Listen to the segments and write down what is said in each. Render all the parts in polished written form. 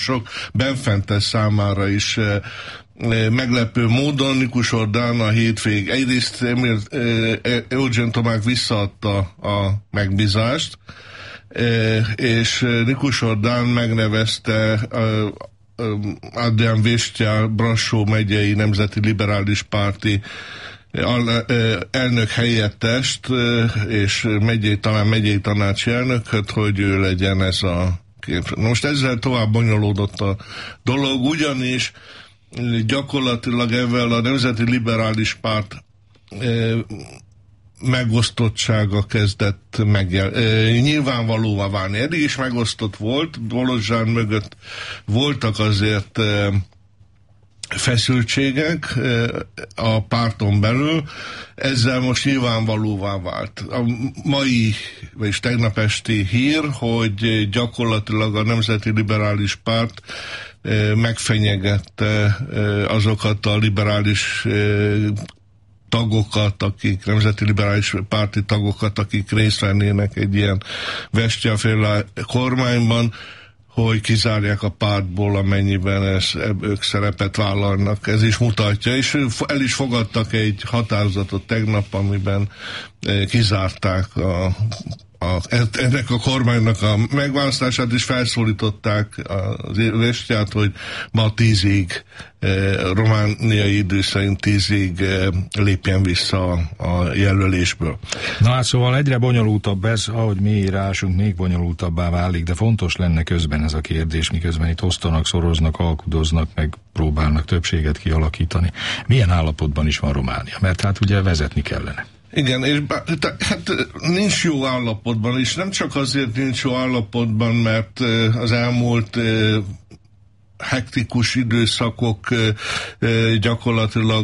sok benfentes számára is meglepő módon Nikus Ordán a hétvég egyrészt Eugen Tomák visszaadta a megbízást, és Nikus Ordán megnevezte Adrián Vistya Brassó megyei Nemzeti Liberális Párti elnök helyettest, és talán megyei tanácsi elnököt, hogy ő legyen ez a kép. Most ezzel tovább bonyolódott a dolog, ugyanis gyakorlatilag ezzel a Nemzeti Liberális Párt megosztottsága kezdett nyilvánvalóvá válni. Eddig is megosztott volt, Bolozsán mögött voltak azért feszültségek a párton belül, ezzel most nyilvánvalóvá vált. A mai, vagyis tegnap esti hír, hogy gyakorlatilag a Nemzeti Liberális Párt megfenyegette azokat a liberális tagokat, Nemzeti Liberális Párti tagokat, akik részt vennének egy ilyen Vestya-féle kormányban, hogy kizárják a pártból, amennyiben ők szerepet vállalnak. Ez is mutatja, és el is fogadtak egy határozatot tegnap, amiben kizárták ennek a kormánynak a megválasztását, és felszólították az Vestyát, hogy ma 10-ig, romániai idő szerint 10-ig lépjen vissza a jelölésből. Na hát szóval egyre bonyolultabb ez, ahogy mélyre ásunk, még bonyolultabbá válik, de fontos lenne közben ez a kérdés, miközben itt osztanak, szoroznak, alkudoznak, meg próbálnak többséget kialakítani. Milyen állapotban is van Románia? Mert hát ugye vezetni kellene. Igen, és hát nincs jó állapotban, és nem csak azért nincs jó állapotban, mert az elmúlt hektikus időszakok gyakorlatilag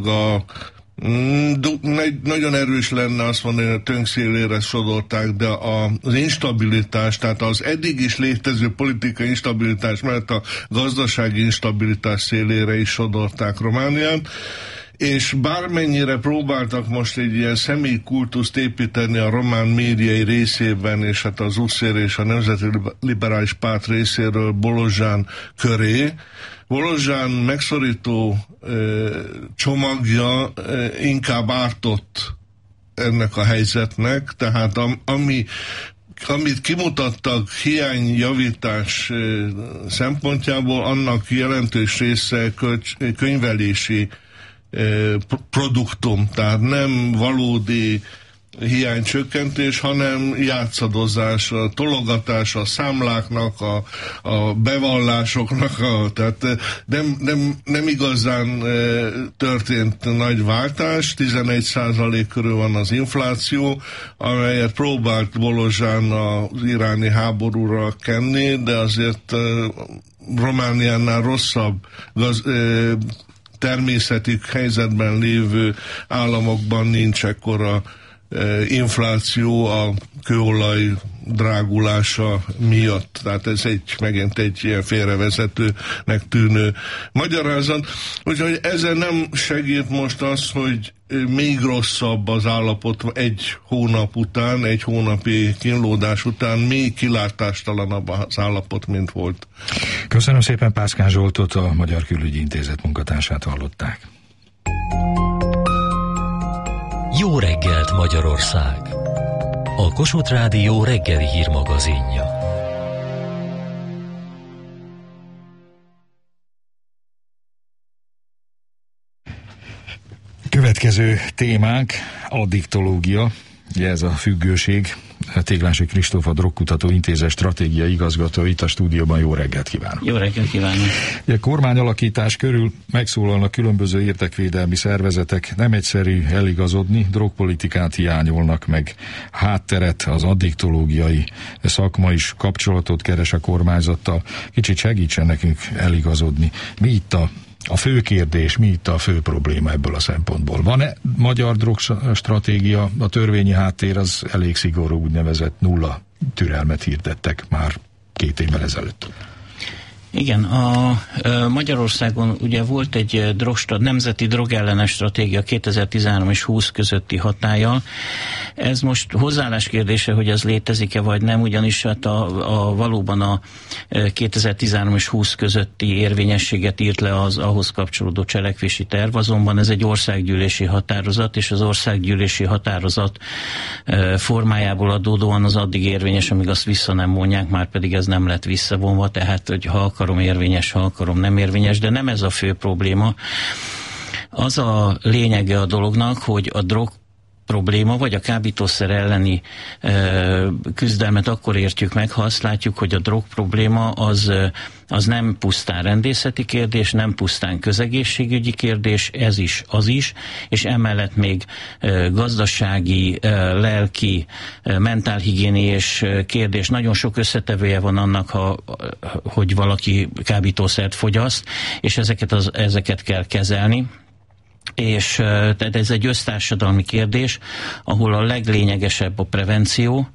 nagyon erős lenne azt mondani, hogy a tönkszélére sodorták, de az instabilitás, tehát az eddig is létező politikai instabilitás, mert a gazdasági instabilitás szélére is sodorták Romániát, és bármennyire próbáltak most egy ilyen személyi kultuszt építeni a román médiai részében, és hát az USZÉR és a Nemzeti Liberális Párt részéről Bolozsán köré, Bolozsán megszorító csomagja inkább ártott ennek a helyzetnek, tehát amit kimutattak hiányjavítás szempontjából, annak jelentős része könyvelési produktum, tehát nem valódi hiánycsökkentés, hanem játszadozás, a tologatás a számláknak, a bevallásoknak, tehát nem igazán történt nagy váltás, 11% körül van az infláció, amelyet próbált Bolozsán az iráni háborúra kenni, de azért Romániánál rosszabb természeti helyzetben lévő államokban nincs ekkora infláció a kőolaj drágulása miatt. Tehát ez megint egy ilyen félrevezetőnek tűnő magyarázat. Úgyhogy ezen nem segít most az, hogy még rosszabb az állapot egy hónap után, egy hónapi kínlódás után, még kilátástalanabb az állapot, mint volt. Köszönöm szépen, Pászkán Zsoltot, a Magyar Külügyi Intézet munkatársát hallották. Jó reggelt, Magyarország! A Kossuth Rádió reggeli hírmagazinja. Következő témánk addiktológia, ugye ez a függőség. Téglási Kristóf, a Drogkutató Intézet stratégiai igazgató itt a stúdióban. Jó reggelt kívánok! Jó reggelt kívánok! A kormányalakítás körül megszólalnak különböző érdekvédelmi szervezetek, nem egyszerű eligazodni, drogpolitikát hiányolnak, meg hátteret, az addiktológiai szakma is kapcsolatot keres a kormányzattal. Kicsit segítsen nekünk eligazodni. Mi itt a fő kérdés, mi itt a fő probléma ebből a szempontból? Van-e magyar drogstratégia? A törvényi háttér az elég szigorú, úgynevezett nulla türelmet hirdettek már 2 évvel ezelőtt. Igen, a Magyarországon ugye volt egy nemzeti drogellenes stratégia 2013 és 20 közötti hatállyal. Ez most hozzáállás kérdése, hogy ez létezik-e vagy nem, ugyanis hát valóban a 2013 és 20 közötti érvényességet írt le az ahhoz kapcsolódó cselekvési terv, azonban ez egy országgyűlési határozat, és az országgyűlési határozat formájából adódóan az addig érvényes, amíg azt vissza nem vonják, már pedig ez nem lett visszavonva, tehát hogy ha akarom érvényes, ha akarom nem érvényes, de nem ez a fő probléma. Az a lényege a dolognak, hogy a drog probléma, vagy a kábítószer elleni küzdelmet akkor értjük meg, ha azt látjuk, hogy a drog probléma az nem pusztán rendészeti kérdés, nem pusztán közegészségügyi kérdés, ez is, az is, és emellett még gazdasági, lelki, mentálhigiéniés kérdés. Nagyon sok összetevője van annak, hogy valaki kábítószert fogyaszt, és ezeket kell kezelni. És tehát ez egy össztársadalmi kérdés, ahol a leglényegesebb a prevenció,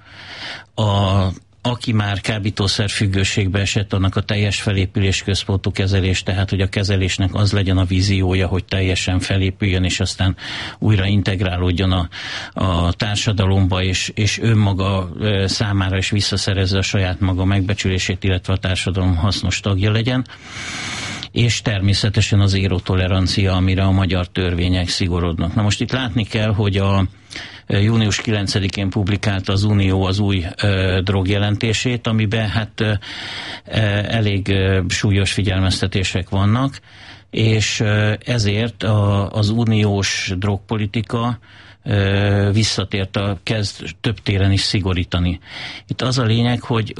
aki már kábítószer függőségbe esett, annak a teljes felépülés központú kezelés, tehát hogy a kezelésnek az legyen a víziója, hogy teljesen felépüljön, és aztán újra integrálódjon a társadalomba, és önmaga számára is visszaszerezze a saját maga megbecsülését, illetve a társadalom hasznos tagja legyen. És természetesen az zéró tolerancia, amire a magyar törvények szigorodnak. Na most itt látni kell, hogy a június 9-én publikálta az Unió az új drogjelentését, amiben hát elég súlyos figyelmeztetések vannak, és ezért az uniós drogpolitika visszatért, kezd több téren is szigorítani. Itt az a lényeg,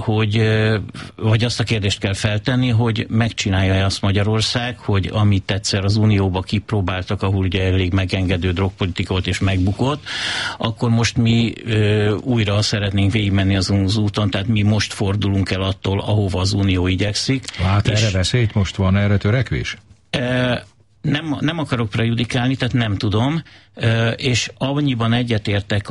vagy azt a kérdést kell feltenni, hogy megcsinálja-e azt Magyarország, hogy amit egyszer az Unióba kipróbáltak, ahol ugye elég megengedő drogpolitika volt és megbukott, akkor most mi újra szeretnénk végigmenni azon az úton, tehát mi most fordulunk el attól, ahova az Unió igyekszik. Hát erre veszélyt most van, erre törekvés? Nem akarok prejudikálni, tehát nem tudom, és annyiban egyetértek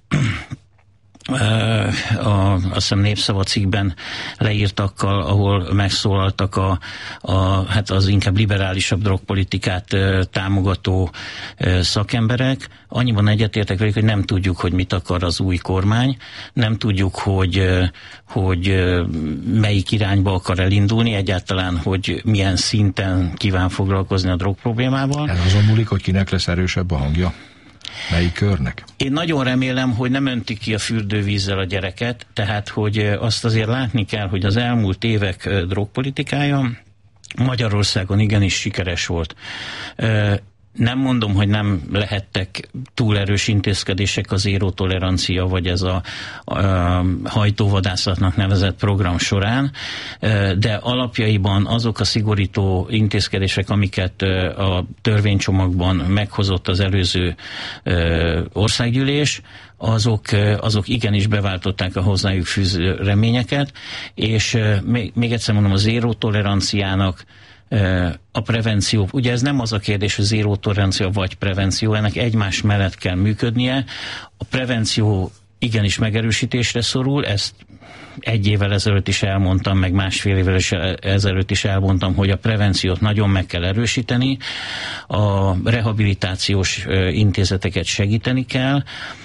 azt hiszem Népszava cikkben leírtakkal, ahol megszólaltak hát az inkább liberálisabb drogpolitikát támogató szakemberek. Annyiban egyetértek velük, hogy nem tudjuk, hogy mit akar az új kormány, nem tudjuk, hogy melyik irányba akar elindulni, egyáltalán, hogy milyen szinten kíván foglalkozni a drog problémával. Ez azon múlik, hogy kinek lesz erősebb a hangja? Melyik körnek? Én nagyon remélem, hogy nem öntik ki a fürdővízzel a gyereket, tehát hogy azt azért látni kell, hogy az elmúlt évek drogpolitikája Magyarországon igenis sikeres volt. Nem mondom, hogy nem lehettek túl erős intézkedések, az zéró tolerancia, vagy ez a hajtóvadászatnak nevezett program során, de alapjaiban azok a szigorító intézkedések, amiket a törvénycsomagban meghozott az előző országgyűlés, azok igenis beváltották a hozzájuk fűző reményeket, és még egyszer mondom, a zéró toleranciának a prevenció, ugye ez nem az a kérdés, hogy zéró tolerancia vagy prevenció, ennek egymás mellett kell működnie. A prevenció igenis megerősítésre szorul, ezt egy évvel ezelőtt is elmondtam, meg másfél évvel ezelőtt is elmondtam, hogy a prevenciót nagyon meg kell erősíteni, a rehabilitációs intézeteket segíteni kell,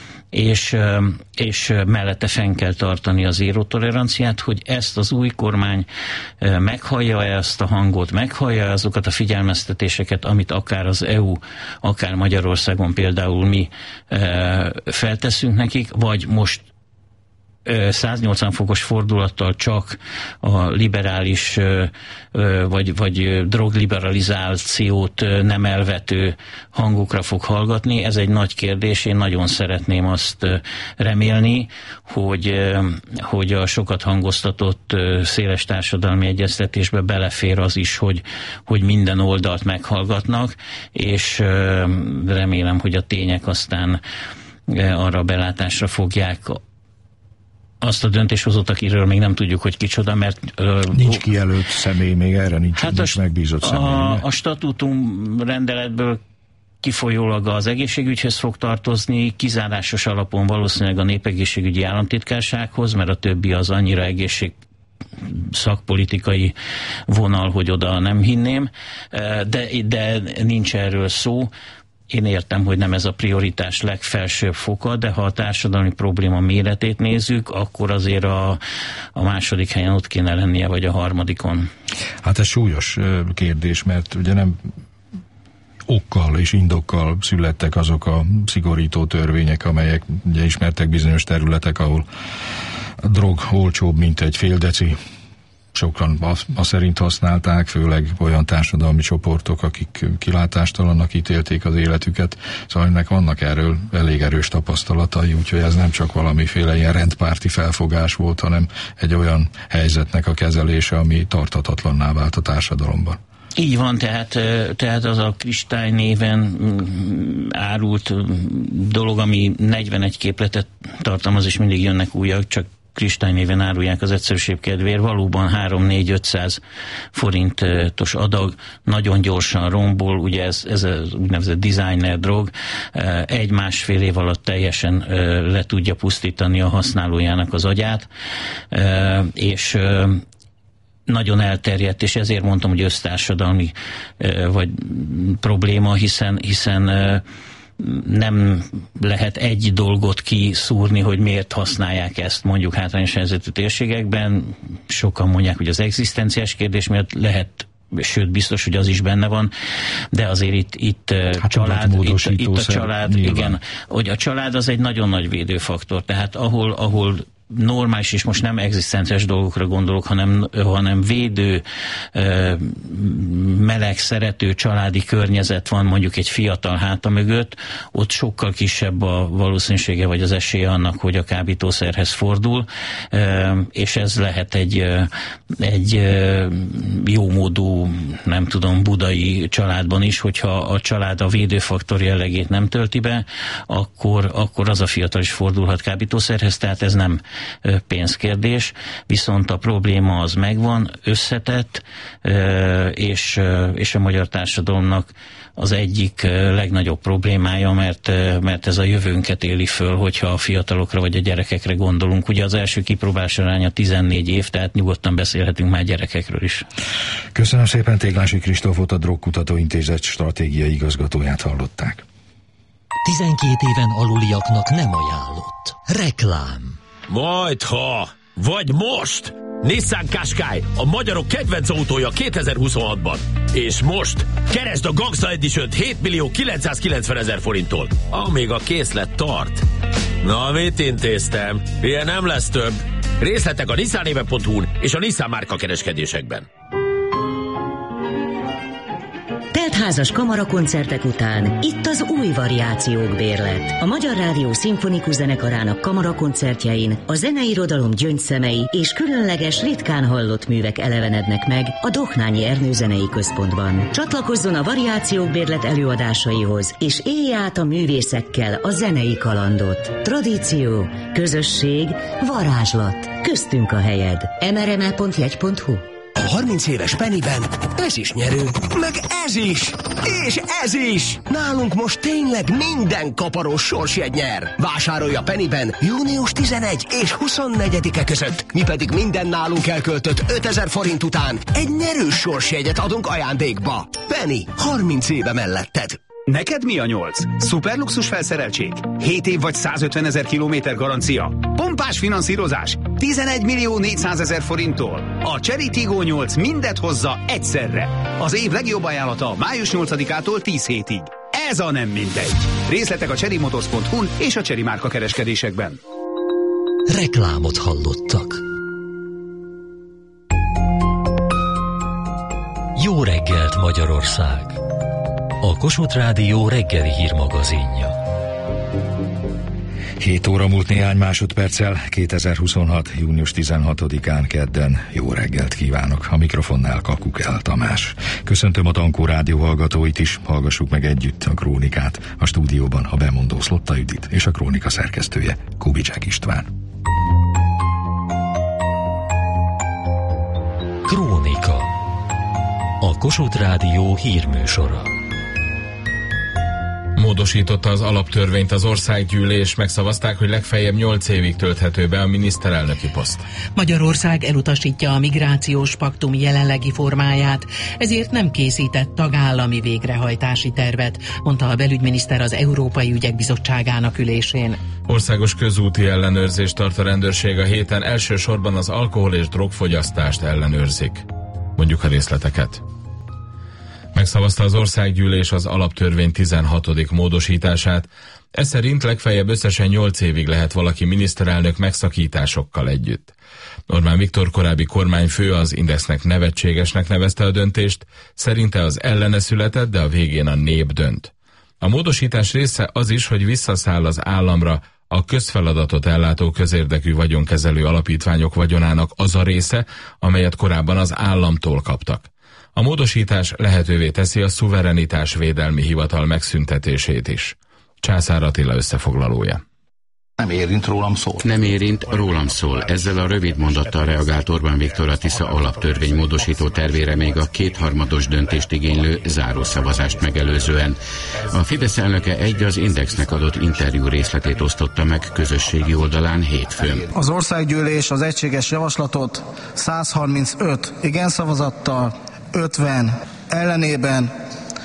és mellette fenn kell tartani az zéró toleranciát, hogy ezt az új kormány meghallja ezt a hangot, meghallja azokat a figyelmeztetéseket, amit akár az EU, akár Magyarországon például mi felteszünk nekik, vagy most 180 fokos fordulattal csak a liberális vagy drogliberalizációt nem elvető hangokra fog hallgatni. Ez egy nagy kérdés, én nagyon szeretném azt remélni, hogy a sokat hangoztatott széles társadalmi egyeztetésbe belefér az is, hogy minden oldalt meghallgatnak, és remélem, hogy a tények aztán arra a belátásra fogják azt a döntéshozót, akiről még nem tudjuk, hogy kicsoda, mert... nincs kijelölt személy, még erre nincs megbízott személy. A statútum rendeletből kifolyólag az egészségügyhöz fog tartozni, kizárásos alapon valószínűleg a népegészségügyi államtitkársághoz, mert a többi az annyira szakpolitikai vonal, hogy oda nem hinném, de nincs erről szó. Én értem, hogy nem ez a prioritás legfelsőbb foka, de ha a társadalmi probléma méretét nézzük, akkor azért a második helyen ott kéne lennie, vagy a harmadikon. Hát ez súlyos kérdés, mert ugye nem okkal és indokkal születtek azok a szigorító törvények, amelyek ugye ismertek bizonyos területek, ahol a drog olcsóbb, mint egy fél deci. Sokan azt szerint használták, főleg olyan társadalmi csoportok, akik kilátástalannak ítélték az életüket. Szóval ennek vannak erről elég erős tapasztalatai, úgyhogy ez nem csak valamiféle ilyen rendpárti felfogás volt, hanem egy olyan helyzetnek a kezelése, ami tarthatatlanná vált a társadalomban. Így van, tehát az a Kristály néven árult dolog, ami 41 képletet tartalmaz, és mindig jönnek újak, csak Kristály néven árulják az egyszerűség kedvéért, valóban 3-4-500 forintos adag, nagyon gyorsan rombol, ugye ez az úgynevezett designer drog, 1-1,5 év alatt teljesen le tudja pusztítani a használójának az agyát, és nagyon elterjedt, és ezért mondtam, hogy össztársadalmi vagy probléma, hiszen nem lehet egy dolgot kiszúrni, hogy miért használják ezt mondjuk hátrányos helyzetű térségekben. Sokan mondják, hogy az egzisztenciás kérdés miatt lehet, sőt biztos, hogy az is benne van, de azért itt a család, igen, hogy a család az egy nagyon nagy védőfaktor, tehát ahol normális, és most nem egzisztenciális dolgokra gondolok, hanem védő, meleg, szerető családi környezet van mondjuk egy fiatal háta mögött, ott sokkal kisebb a valószínűsége vagy az esélye annak, hogy a kábítószerhez fordul, és ez lehet egy jómódú, nem tudom, budai családban is, hogyha a család a védőfaktor jellegét nem tölti be, akkor az a fiatal is fordulhat kábítószerhez, tehát ez nem pénzkérdés, viszont a probléma az megvan, összetett, és a magyar társadalomnak az egyik legnagyobb problémája, mert ez a jövőnket éli föl, hogyha a fiatalokra vagy a gyerekekre gondolunk. Ugye az első kipróbálás aránya 14 év, tehát nyugodtan beszélhetünk már gyerekekről is. Köszönöm szépen, Téglási Kristófot, a Drogkutató Intézet stratégiai igazgatóját hallották. 12 éven aluliaknak nem ajánlott. Reklám. Majdha! Vagy most! Nissan Qashqai, a magyarok kedvenc autója 2026-ban. És most keresd a Gangsta Edition-t 7.990.000 forinttól, amíg a készlet tart. Na, mit intéztem? Ilyen nem lesz több. Részletek a nissanéve.hu-n és a Nissan márka kereskedésekben. Teltházas kamarakoncertek után itt az új variációk bérlet. A Magyar Rádió Szimfonikus Zenekarának kamarakoncertjein a zeneirodalom gyöngyszemei és különleges, ritkán hallott művek elevenednek meg a Dohnányi Ernő Zenei Központban. Csatlakozzon a variációk bérlet előadásaihoz, és élje át a művészekkel a zenei kalandot. Tradíció, közösség, varázslat. Köztünk a helyed. mrml.jegy.hu. A 30 éves Pennyben ez is nyerő, meg ez is, és ez is! Nálunk most tényleg minden kaparós sorsjegy nyer. Vásárolja Pennyben június 11 és 24-e között. Mi pedig minden nálunk elköltött 5000 forint után egy nyerős sorsjegyet adunk ajándékba. Penny, 30 éve melletted. Neked mi a 8? Szuperluxus felszereltség? 7 év vagy 150 000 kilométer garancia? Pompás finanszírozás? 11.400.000 forinttól. A Chery Tiggo 8 mindet hozza egyszerre. Az év legjobb ajánlata május 8-ától 10 hétig. Ez a nem mindegy. Részletek a cherrymotors.hu-n és a Chery márka kereskedésekben. Reklámot hallottak. Jó reggelt, Magyarország! A Kossuth Rádió reggeli hírmagazinja. 7 óra múlt néhány másodperccel, 2026. június 16-án kedden. Jó reggelt kívánok! A mikrofonnál Kakukel Tamás. Köszöntöm a Tankó Rádió hallgatóit is, hallgassuk meg együtt a krónikát. A stúdióban a bemondó Szlotta Judit és a krónika szerkesztője Kubicsák István. Krónika. A Kossuth Rádió hírműsora. Módosította az alaptörvényt az országgyűlés, megszavazták, hogy legfeljebb 8 évig tölthető be a miniszterelnöki poszt. Magyarország elutasítja a migrációs paktum jelenlegi formáját, ezért nem készített tagállami végrehajtási tervet, mondta a belügyminiszter az Európai Ügyek Bizottságának ülésén. Országos közúti ellenőrzést tart a rendőrség a héten, elsősorban az alkohol- és drogfogyasztást ellenőrzik. Mondjuk a részleteket. Megszavazta az országgyűlés az alaptörvény 16. módosítását. Ez szerint legfeljebb összesen 8 évig lehet valaki miniszterelnök megszakításokkal együtt. Orbán Viktor korábbi kormányfő az Indexnek nevetségesnek nevezte a döntést, szerinte az ellene született, de a végén a nép dönt. A módosítás része az is, hogy visszaszáll az államra a közfeladatot ellátó közérdekű vagyonkezelő alapítványok vagyonának az a része, amelyet korábban az államtól kaptak. A módosítás lehetővé teszi a szuverenitásvédelmi hivatal megszüntetését is. Császár Attila összefoglalója. Nem érint, rólam szól. Nem érint, rólam szól. Ezzel a rövid mondattal reagált Orbán Viktor a Tisza alaptörvény módosító tervére még a kétharmados döntést igénylő zárószavazást megelőzően. A Fidesz elnöke az Indexnek adott interjú részletét osztotta meg közösségi oldalán hétfőn. Az országgyűlés az egységes javaslatot 135 igen szavazattal, 50 ellenében,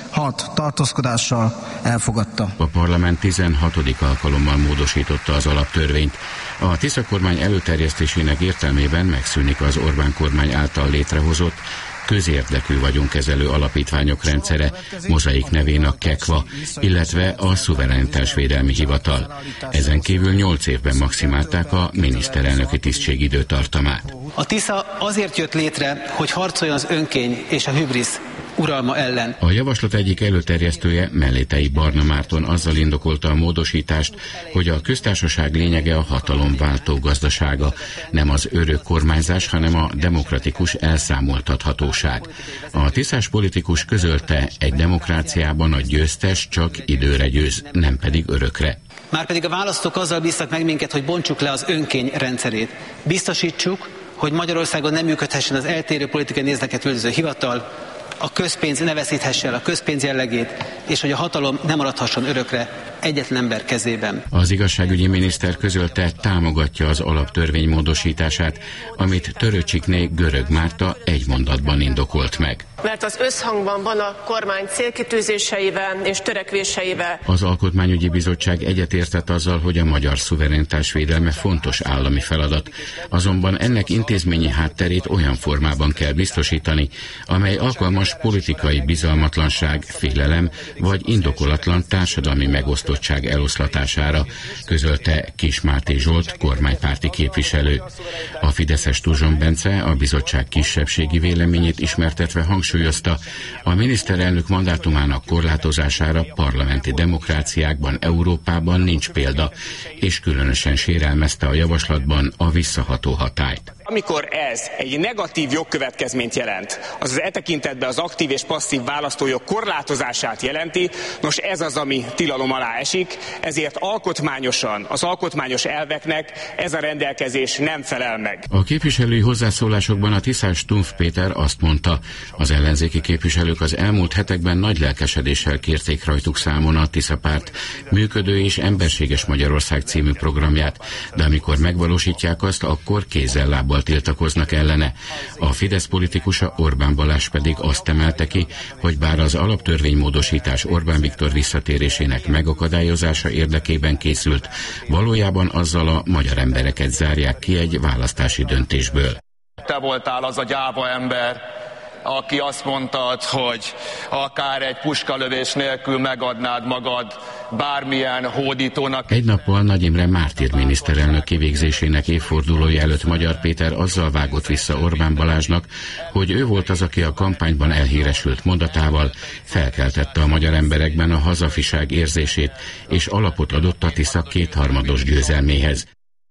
6 tartózkodással elfogadta. A parlament 16. alkalommal módosította az alaptörvényt. A Tisza kormány előterjesztésének értelmében megszűnik az Orbán kormány által létrehozott közérdekű vagyonkezelő alapítványok rendszere, Mozaik nevén a KEKVA, illetve a Szuverenitásvédelmi Hivatal. Ezen kívül 8 évben maximálták a miniszterelnöki tisztség időtartamát. A Tisza azért jött létre, hogy harcoljon az önkény és a hübrisz uralma ellen. A javaslat egyik előterjesztője, Mellétei Barna Márton azzal indokolta a módosítást, hogy a köztársaság lényege a hatalomváltó gazdasága, nem az örök kormányzás, hanem a demokratikus elszámoltathatóság. A tiszás politikus közölte, egy demokráciában a győztes csak időre győz, nem pedig örökre. Márpedig a választók azzal bíztak meg minket, hogy bontsuk le az önkény rendszerét. Biztosítsuk, hogy Magyarországon nem működhessen az eltérő politikai nézeteket üldöző hivatal, a közpénz ne veszíthesse el a közpénz jellegét, és hogy a hatalom nem maradhasson örökre egyetlen ember kezében. Az igazságügyi miniszter közölte, támogatja az alaptörvény módosítását, amit Töröcsikné Görög Márta egy mondatban indokolt meg. Mert az összhangban van a kormány célkitűzéseivel és törekvéseivel. Az Alkotmányügyi Bizottság egyetértett azzal, hogy a magyar szuverenitás védelme fontos állami feladat, azonban ennek intézményi hátterét olyan formában kell biztosítani, amely alkalmas politikai bizalmatlanság, félelem vagy indokolatlan társadalmi megosztottság eloszlatására, közölte Kis Máté Zsolt, kormánypárti képviselő. A fideszes Tuzson Bence a bizottság kisebbségi véleményét ismertetve hangsúlyozta, a miniszterelnök mandátumának korlátozására parlamenti demokráciákban, Európában nincs példa, és különösen sérelmezte a javaslatban a visszaható hatályt. Amikor ez egy negatív jogkövetkezményt jelent, azaz e tekintetben az aktív és passzív választójog korlátozását jelenti, nos ez az, ami tilalom alá esik, ezért alkotmányosan, az alkotmányos elveknek ez a rendelkezés nem felel meg. A képviselői hozzászólásokban a tiszás Stumpf Péter azt mondta, az ellenzéki képviselők az elmúlt hetekben nagy lelkesedéssel kérték rajtuk számon a Tisza párt működő és emberséges Magyarország című programját, de amikor megvalósítják azt, akkor kézzel-lábbal tiltakoznak ellene. A Fidesz politikusa Orbán Balázs pedig azt emelte ki, hogy bár az alaptörvénymódosítás Orbán Viktor visszatérésének megakadályozása érdekében készült, valójában azzal a magyar embereket zárják ki egy választási döntésből. Te voltál az a gyáva ember, aki azt mondtad, hogy akár egy puskalövés nélkül megadnád magad bármilyen hódítónak. Egy nappal Nagy Imre mártír miniszterelnök kivégzésének évfordulója előtt Magyar Péter azzal vágott vissza Orbán Balázsnak, hogy ő volt az, aki a kampányban elhíresült mondatával felkeltette a magyar emberekben a hazafiság érzését, és alapot adott a Tisza kétharmados győzelméhez.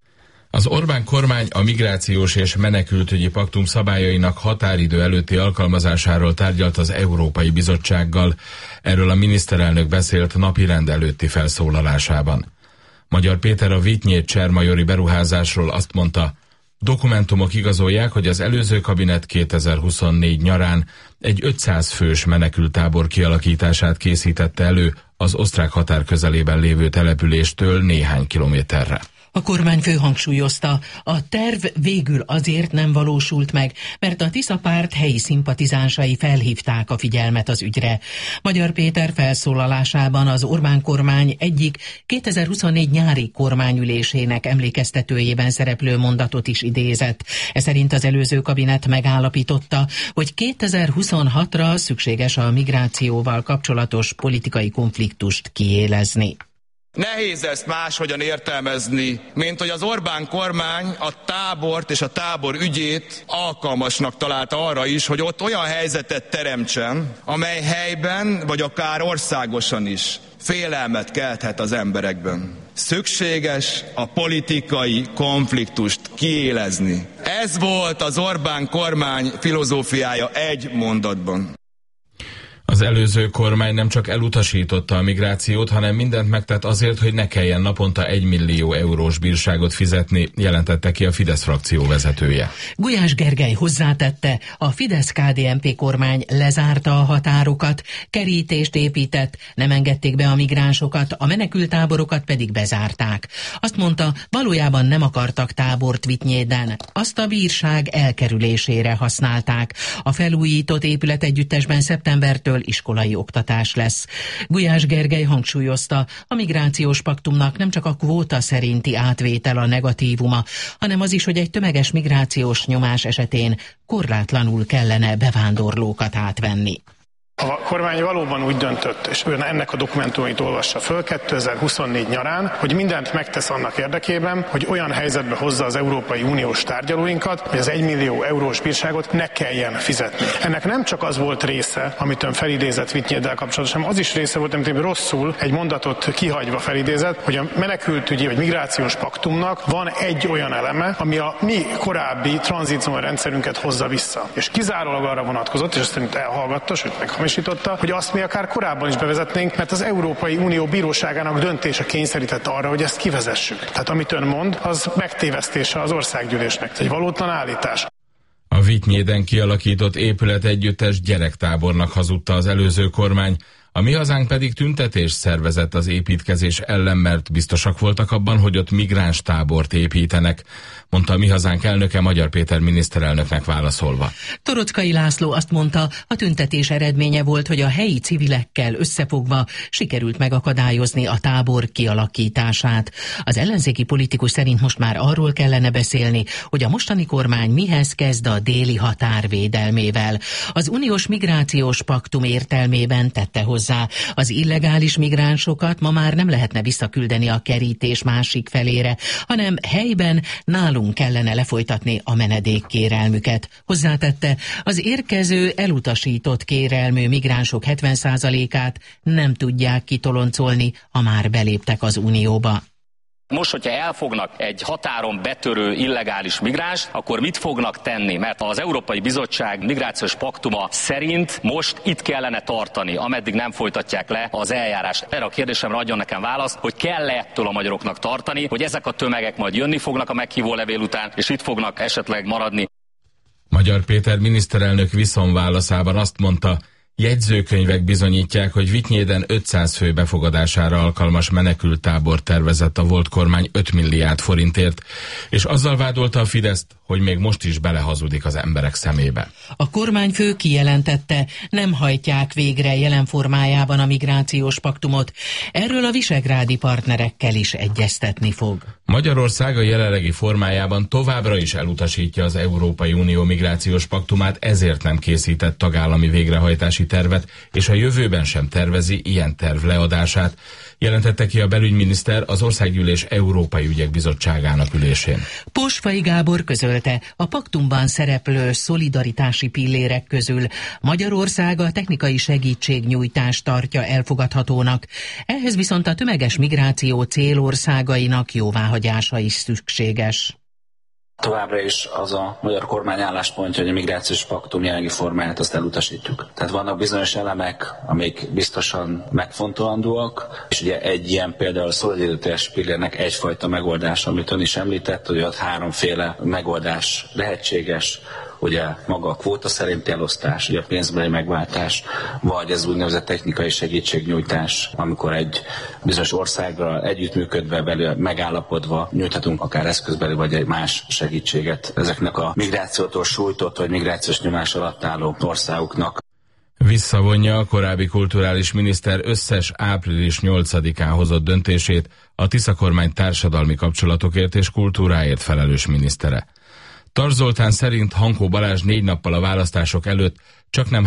Az Orbán kormány a migrációs és menekültügyi paktum szabályainak határidő előtti alkalmazásáról tárgyalt az Európai Bizottsággal. Erről a miniszterelnök beszélt napirend előtti felszólalásában. Magyar Péter a Vitynyét-Csermajori beruházásról azt mondta, dokumentumok igazolják, hogy az előző kabinet 2024 nyarán egy 500 fős menekülttábor kialakítását készítette elő az osztrák határ közelében lévő településtől néhány kilométerre. A kormányfő hangsúlyozta, a terv végül azért nem valósult meg, mert a Tisza párt helyi szimpatizánsai felhívták a figyelmet az ügyre. Magyar Péter felszólalásában az Orbán kormány egyik 2024 nyári kormányülésének emlékeztetőjében szereplő mondatot is idézett. Ez szerint az előző kabinet megállapította, hogy 2026-ra szükséges a migrációval kapcsolatos politikai konfliktust kiélezni. Nehéz ezt máshogyan értelmezni, mint hogy az Orbán kormány a tábort és a tábor ügyét alkalmasnak találta arra is, hogy ott olyan helyzetet teremtsen, amely helyben, vagy akár országosan is félelmet kelthet az emberekben. Szükséges a politikai konfliktust kiélezni. Ez volt az Orbán kormány filozófiája egy mondatban. Az előző kormány nem csak elutasította a migrációt, hanem mindent megtett azért, hogy ne kelljen naponta 1 millió eurós bírságot fizetni, jelentette ki a Fidesz frakció vezetője. Gulyás Gergely hozzátette, a Fidesz-KDNP kormány lezárta a határokat, kerítést épített, nem engedték be a migránsokat, a menekülttáborokat pedig bezárták. Azt mondta, valójában nem akartak tábort Vitynyéden, azt a bírság elkerülésére használták. A felújított épületegyüttesben szeptembertől iskolai oktatás lesz. Gulyás Gergely hangsúlyozta, a migrációs paktumnak nem csak a kvóta szerinti átvétel a negatívuma, hanem az is, hogy egy tömeges migrációs nyomás esetén korlátlanul kellene bevándorlókat átvenni. A kormány valóban úgy döntött, és ön ennek a dokumentumait olvassa föl 2024 nyarán, hogy mindent megtesz annak érdekében, hogy olyan helyzetbe hozza az Európai Uniós tárgyalóinkat, hogy az 1 millió eurós bírságot ne kelljen fizetni. Ennek nem csak az volt része, amit ön felidézett Vitynyéddel kapcsolatban, hanem az is része volt, amit ön rosszul egy mondatot kihagyva felidézett, hogy a menekültügyi vagy migrációs paktumnak van egy olyan eleme, ami a mi korábbi tranzíciós rendszerünket hozza vissza. És kizárólag arra vonatkozott, és ezt szerint elhallgatta, sőt meghamisította, hogy azt mi akár korábban is bevezetnénk, mert az Európai Unió bíróságának döntése kényszerített arra, hogy ezt kivezessük. Tehát amit ön mond, az megtévesztése az országgyűlésnek. Ez egy valótlan állítás. A Vitynyéden kialakított épület együttes gyerektábornak hazudta az előző kormány, a Mi Hazánk pedig tüntetést szervezett az építkezés ellen, mert biztosak voltak abban, hogy ott migráns tábort építenek, mondta a Mi Hazánk elnöke Magyar Péter miniszterelnöknek válaszolva. Toroczkai László azt mondta, a tüntetés eredménye volt, hogy a helyi civilekkel összefogva sikerült megakadályozni a tábor kialakítását. Az ellenzéki politikus szerint most már arról kellene beszélni, hogy a mostani kormány mihez kezd a déli határ védelmével. Az uniós migrációs paktum értelmében tette hozzá, az illegális migránsokat ma már nem lehetne visszaküldeni a kerítés másik felére, hanem helyben nálunk kellene lefolytatni a menedékkérelmüket. Hozzátette, az érkező elutasított kérelmű migránsok 70%-át nem tudják kitoloncolni, ha már beléptek az Unióba. Most, hogyha elfognak egy határon betörő illegális migránst, akkor mit fognak tenni? Mert az Európai Bizottság migrációs paktuma szerint most itt kellene tartani, ameddig nem folytatják le az eljárást. Erre a kérdésemre adjon nekem választ, hogy kell-e ettől a magyaroknak tartani, hogy ezek a tömegek majd jönni fognak a meghívó levél után, és itt fognak esetleg maradni. Magyar Péter miniszterelnök viszonválaszában azt mondta, jegyzőkönyvek bizonyítják, hogy Vitynyéden 500 fő befogadására alkalmas menekülttábort tervezett a volt kormány 5 milliárd forintért, és azzal vádolta a Fideszt, hogy még most is belehazudik az emberek szemébe. A kormányfő kijelentette, nem hajtják végre jelen formájában a migrációs paktumot. Erről a visegrádi partnerekkel is egyeztetni fog. Magyarország a jelenlegi formájában továbbra is elutasítja az Európai Unió migrációs paktumát, ezért nem készített tagállami végrehajtási tervet, és a jövőben sem tervezi ilyen terv leadását, jelentette ki a belügyminiszter az Országgyűlés Európai Ügyek Bizottságának ülésén. Posfai Gábor közölte, a paktumban szereplő szolidaritási pillérek közül Magyarország a technikai segítségnyújtást tartja elfogadhatónak. Ehhez viszont a tömeges migráció célországainak jóváhagyása is szükséges. Továbbra is az a magyar kormány álláspontja, hogy a migrációs paktum jelenlegi formáját azt elutasítjuk. Tehát vannak bizonyos elemek, amik biztosan megfontolandóak, és ugye egy ilyen például a szolidaritás pillérnek egyfajta megoldás, amit ön is említett, hogy ott háromféle megoldás lehetséges, ugye maga a kvóta szerinti elosztás, ugye a pénzbeli megváltás, vagy az úgynevezett technikai segítségnyújtás, amikor egy bizonyos országgal együttműködve, belül megállapodva nyújthatunk akár eszközbeli vagy egy más segítséget ezeknek a migrációtól sújtott vagy migrációs nyomás alatt álló országoknak. Visszavonja a korábbi kulturális miniszter összes április 8-án hozott döntését a Tisza kormány társadalmi kapcsolatokért és kultúráért felelős minisztere. Tar Zoltán szerint Hankó Balázs 4 nappal a választások előtt csaknem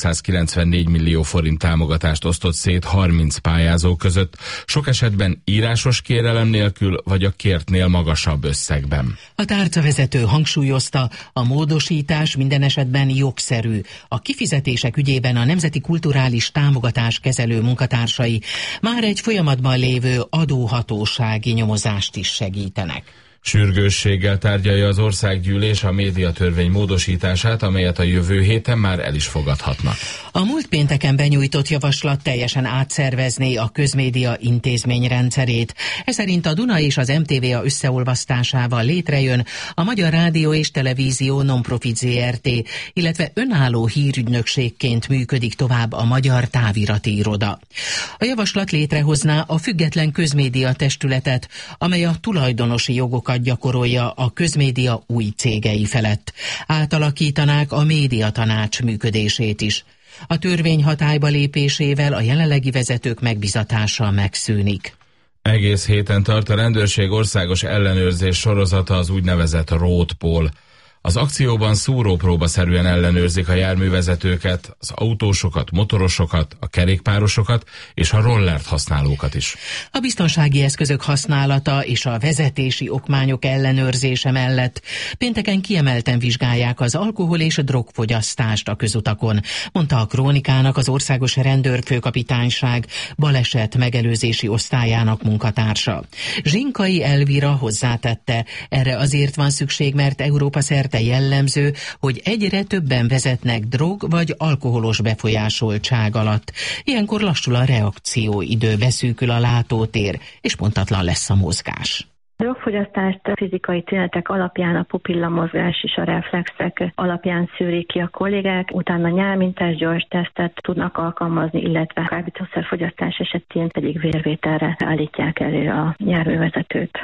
394 millió forint támogatást osztott szét 30 pályázó között, sok esetben írásos kérelem nélkül vagy a kértnél magasabb összegben. A tárcavezető hangsúlyozta, a módosítás minden esetben jogszerű. A kifizetések ügyében a Nemzeti Kulturális Támogatás kezelő munkatársai már egy folyamatban lévő adóhatósági nyomozást is segítenek. Sürgősséggel tárgyalja az országgyűlés a médiatörvény módosítását, amelyet a jövő héten már el is fogadhatnak. A múlt pénteken benyújtott javaslat teljesen átszervezné a közmédia intézményrendszerét. Ez szerint a Duna és az MTVA összeolvasztásával létrejön a Magyar Rádió és Televízió Non-Profit Zrt., illetve önálló hírügynökségként működik tovább a Magyar Távirati Iroda. A javaslat létrehozná a független közmédia testületet, amely a tulajdonosi jogokat gyakorolja a közmédia új cégei felett. Átalakítanák a médiatanács működését is. A törvény hatályba lépésével a jelenlegi vezetők megbizatása megszűnik. Egész héten tart a rendőrség országos ellenőrzés sorozata, az úgynevezett roadpoll. Az akcióban szúrópróbaszerűen ellenőrzik a járművezetőket, az autósokat, motorosokat, a kerékpárosokat és a rollert használókat is. A biztonsági eszközök használata és a vezetési okmányok ellenőrzése mellett pénteken kiemelten vizsgálják az alkohol és a drogfogyasztást a közutakon, mondta a Krónikának az Országos Rendőrfőkapitányság baleset megelőzési osztályának munkatársa. Zsinkai Elvira hozzátette, erre azért van szükség, mert Európa szerte jellemző, hogy egyre többen vezetnek drog vagy alkoholos befolyásoltság alatt. Ilyenkor lassul a reakcióidő, beszűkül a látótér, és pontatlan lesz a mozgás. Drogfogyasztást fizikai tünetek alapján, a pupillamozgás és a reflexek alapján szűrik ki a kollégák, utána nyálmintás gyors tesztet tudnak alkalmazni, illetve kábítószerfogyasztás esetén pedig vérvételre állítják elő a járművezetőt.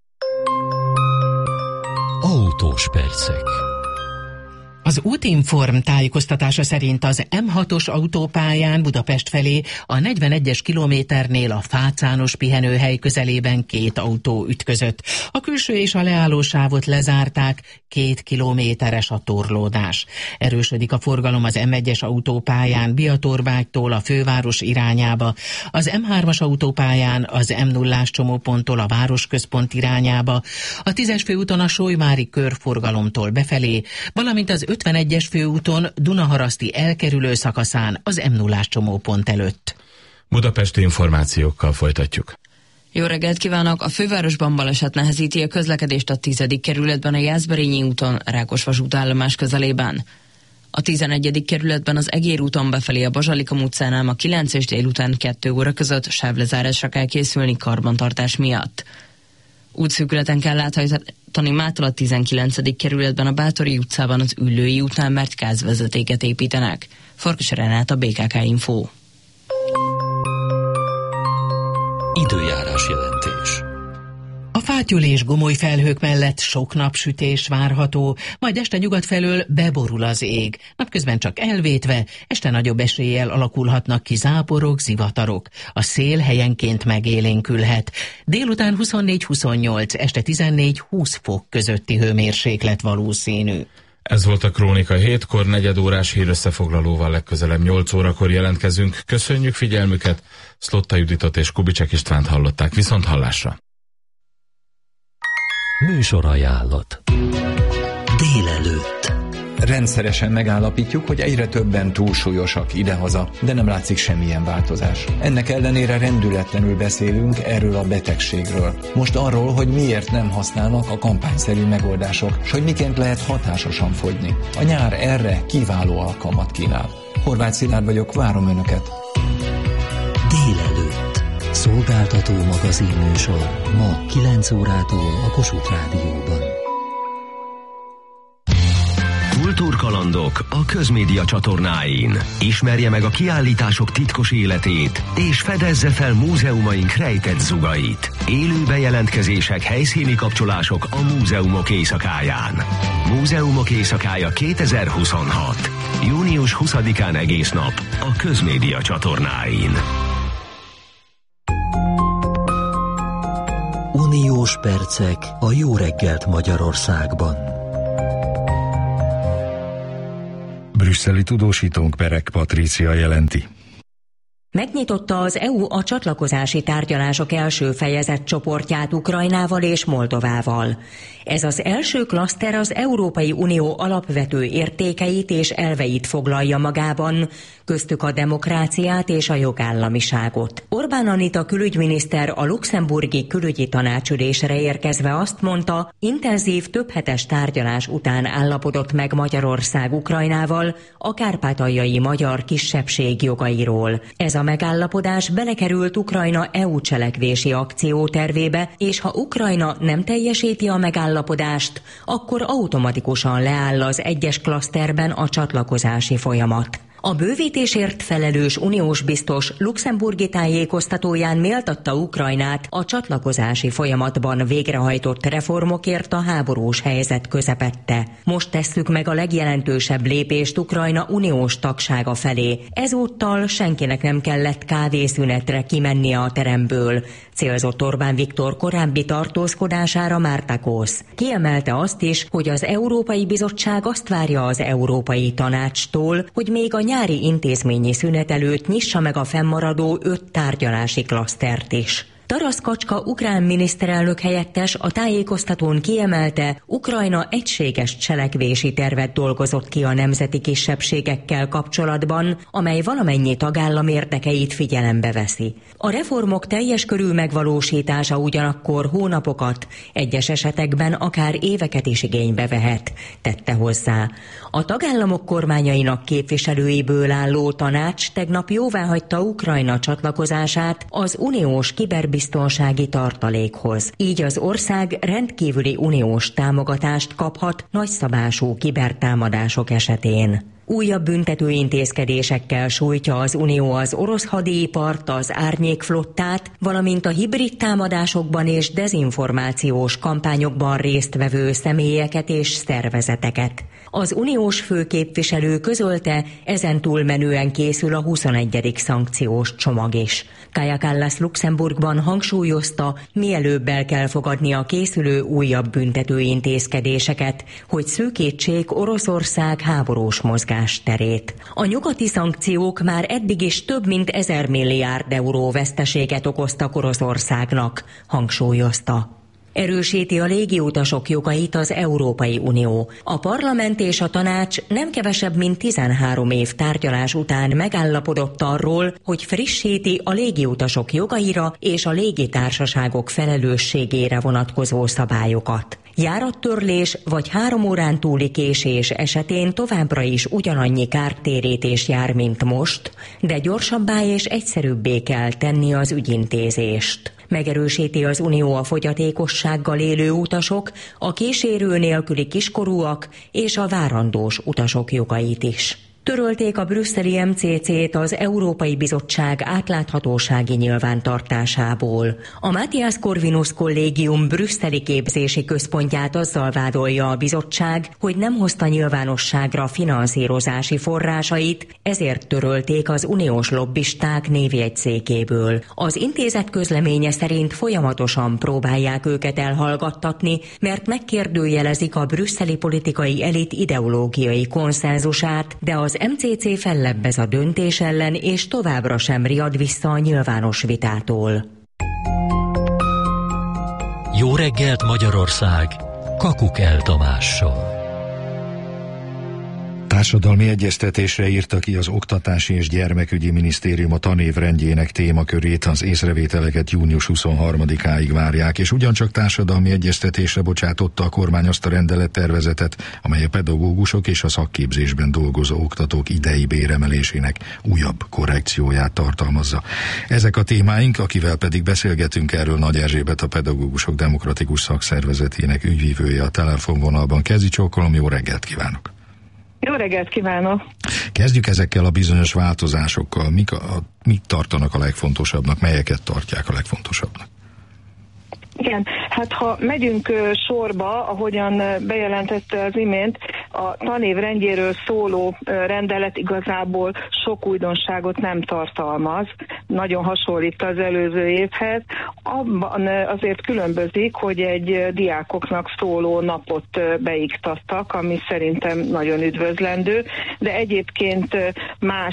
Autós percek. Az Útinform tájékoztatása szerint az M6-os autópályán Budapest felé a 41-es kilométernél a Fácános pihenőhely közelében 2 autó ütközött. A külső és a leállósávot lezárták, 2 kilométeres a torlódás. Erősödik a forgalom az M1-es autópályán Biatorbágytól a főváros irányába, az M3-as autópályán az M0-ás csomóponttól a városközpont irányába, a 10-es főúton a Solymári körforgalomtól befelé, valamint az 51-es főúton Dunaharaszti elkerülő szakaszán az M0-ás csomópont előtt. Budapesti információkkal folytatjuk. Jó reggelt kívánok! A fővárosban baleset nehezíti a közlekedést a 10. kerületben a Jászberényi úton, Rákosvasút állomás közelében. A 11. kerületben az Egér úton befelé a Bazsalikom utcánál a 9 és délután 2 óra között sávlezárásra kell készülni karbantartás miatt. Útszűkületen kell áthajtani mától a 19. kerületben a Bátori utcában az Üllői útnál, mert gázvezetéket építenek. Farkas Renát, a BKK Info. Időjárás jelentés. A fátyol és gomoly felhők mellett sok napsütés várható, majd este nyugat felől beborul az ég. Napközben csak elvétve, este nagyobb eséllyel alakulhatnak ki záporok, zivatarok. A szél helyenként megélénkülhet. Délután 24-28, este 14-20 fok közötti hőmérséklet valószínű. Ez volt a Krónika 7-kor, 4 órás hírösszefoglalóval legközelebb 8 órakor jelentkezünk. Köszönjük figyelmüket, Szlotta Juditot és Kubicsek Istvánt hallották. Viszont hallásra! Műsorajánlat. Délelőtt. Rendszeresen megállapítjuk, hogy egyre többen túlsúlyosak idehaza, de nem látszik semmilyen változás. Ennek ellenére rendületlenül beszélünk erről a betegségről. Most arról, hogy miért nem használnak a kampányszerű megoldások, és hogy miként lehet hatásosan fogyni. A nyár erre kiváló alkalmat kínál. Horváth Szilárd vagyok, várom Önöket. Délelőtt. Szolgáltató magazinműsor ma 9 órától a Kossuth Rádióban. kalandok a Közmédia csatornáin. Ismerje meg a kiállítások titkos életét, és fedezze fel múzeumaink rejtett zugait. Élő bejelentkezések, helyszíni kapcsolások a múzeumok éjszakáján. Múzeumok éjszakája 2026. Június 20-án egész nap a Közmédia csatornáin. Uniós percek a Jó reggelt Magyarországban. Brüsszeli tudósítónk Perek Patrícia jelenti. Megnyitotta az EU a csatlakozási tárgyalások első fejezet csoportját Ukrajnával és Moldovával. Ez az első klaszter az Európai Unió alapvető értékeit és elveit foglalja magában, köztük a demokráciát és a jogállamiságot. Orbán Anita külügyminiszter a luxemburgi külügyi tanácsülésre érkezve azt mondta, intenzív többhetes tárgyalás után állapodott meg Magyarország Ukrajnával a kárpátaljai magyar kisebbség jogairól. Ez a megállapodás belekerült Ukrajna EU cselekvési akciótervébe, és ha Ukrajna nem teljesíti a megállapodást, akkor automatikusan leáll az egyes klaszterben a csatlakozási folyamat. A bővítésért felelős uniós biztos luxemburgi tájékoztatóján méltatta Ukrajnát a csatlakozási folyamatban végrehajtott reformokért a háborús helyzet közepette. Most tesszük meg a legjelentősebb lépést Ukrajna uniós tagsága felé. Ezúttal senkinek nem kellett kávészünetre kimennie a teremből, célzott Orbán Viktor korábbi tartózkodására Mártakosz. Kiemelte azt is, hogy az Európai Bizottság azt várja az Európai Tanácstól, hogy még a nyári intézményi szünet előtt nyissa meg a fennmaradó 5 tárgyalási klasztert is. Tarasz Kacska ukrán miniszterelnök helyettes a tájékoztatón kiemelte, Ukrajna egységes cselekvési tervet dolgozott ki a nemzeti kisebbségekkel kapcsolatban, amely valamennyi tagállam érdekeit figyelembe veszi. A reformok teljes körű megvalósítása ugyanakkor hónapokat, egyes esetekben akár éveket is igénybe vehet, tette hozzá. A tagállamok kormányainak képviselőiből álló tanács tegnap jóváhagyta Ukrajna csatlakozását az uniós kiberbiztonsági tartalékhoz. Így az ország rendkívüli uniós támogatást kaphat nagyszabású kibertámadások esetén. Újabb büntető intézkedésekkel sújtja az Unió az orosz hadipart, az árnyékflottát, valamint a hibrid támadásokban és dezinformációs kampányokban résztvevő személyeket és szervezeteket. Az uniós főképviselő közölte, ezen túlmenően készül a 21. szankciós csomag is. Kaja Kallas Luxemburgban hangsúlyozta, mielőbb el kell fogadni a készülő újabb büntető intézkedéseket, hogy szűkítsék Oroszország háborús mozgásterét. A nyugati szankciók már eddig is több mint 1000 milliárd euró veszteséget okoztak Oroszországnak, hangsúlyozta. Erősíti a légiutasok jogait az Európai Unió. A parlament és a tanács nem kevesebb, mint 13 év tárgyalás után megállapodott arról, hogy frissíti a légiutasok jogaira és a légitársaságok felelősségére vonatkozó szabályokat. Járattörlés vagy 3 órán túli késés esetén továbbra is ugyanannyi kártérítés jár, mint most, de gyorsabbá és egyszerűbbé kell tenni az ügyintézést. Megerősíti az Unió a fogyatékossággal élő utasok, a kísérő nélküli kiskorúak és a várandós utasok jogait is. Törölték a brüsszeli MCC-t az Európai Bizottság átláthatósági nyilvántartásából. A Matthias Corvinus Kollégium brüsszeli képzési központját azzal vádolja a bizottság, hogy nem hozta nyilvánosságra finanszírozási forrásait, ezért törölték az uniós lobbisták névjegyzékéből. Az intézet közleménye szerint folyamatosan próbálják őket elhallgattatni, mert megkérdőjelezik a brüsszeli politikai elit ideológiai konszenzusát, de az MCC fellebbez a döntés ellen, és továbbra sem riad vissza a nyilvános vitától. Jó reggelt Magyarország! Kakukell Tamással. Társadalmi egyeztetésre írta ki az Oktatási és Gyermekügyi Minisztérium a tanévrendjének témakörét, az észrevételeket június 23-áig várják, és ugyancsak társadalmi egyeztetésre bocsátotta a kormány azt a rendelettervezetet, amely a pedagógusok és a szakképzésben dolgozó oktatók idei béremelésének újabb korrekcióját tartalmazza. Ezek a témáink, akivel pedig beszélgetünk erről, Nagy Erzsébet, a Pedagógusok Demokratikus Szakszervezetének ügyvívője a telefonvonalban. Kezi csókolom, jó reggelt kívánok! Jó reggelt kívánok! Kezdjük ezekkel a bizonyos változásokkal. Mik tartanak a legfontosabbnak, melyeket tartják a legfontosabbnak? Igen, hát ha megyünk sorba, ahogyan bejelentette az imént, a tanév rendjéről szóló rendelet igazából sok újdonságot nem tartalmaz, nagyon hasonlít az előző évhez. Abban azért különbözik, hogy egy diákoknak szóló napot beiktattak, ami szerintem nagyon üdvözlendő, de egyébként más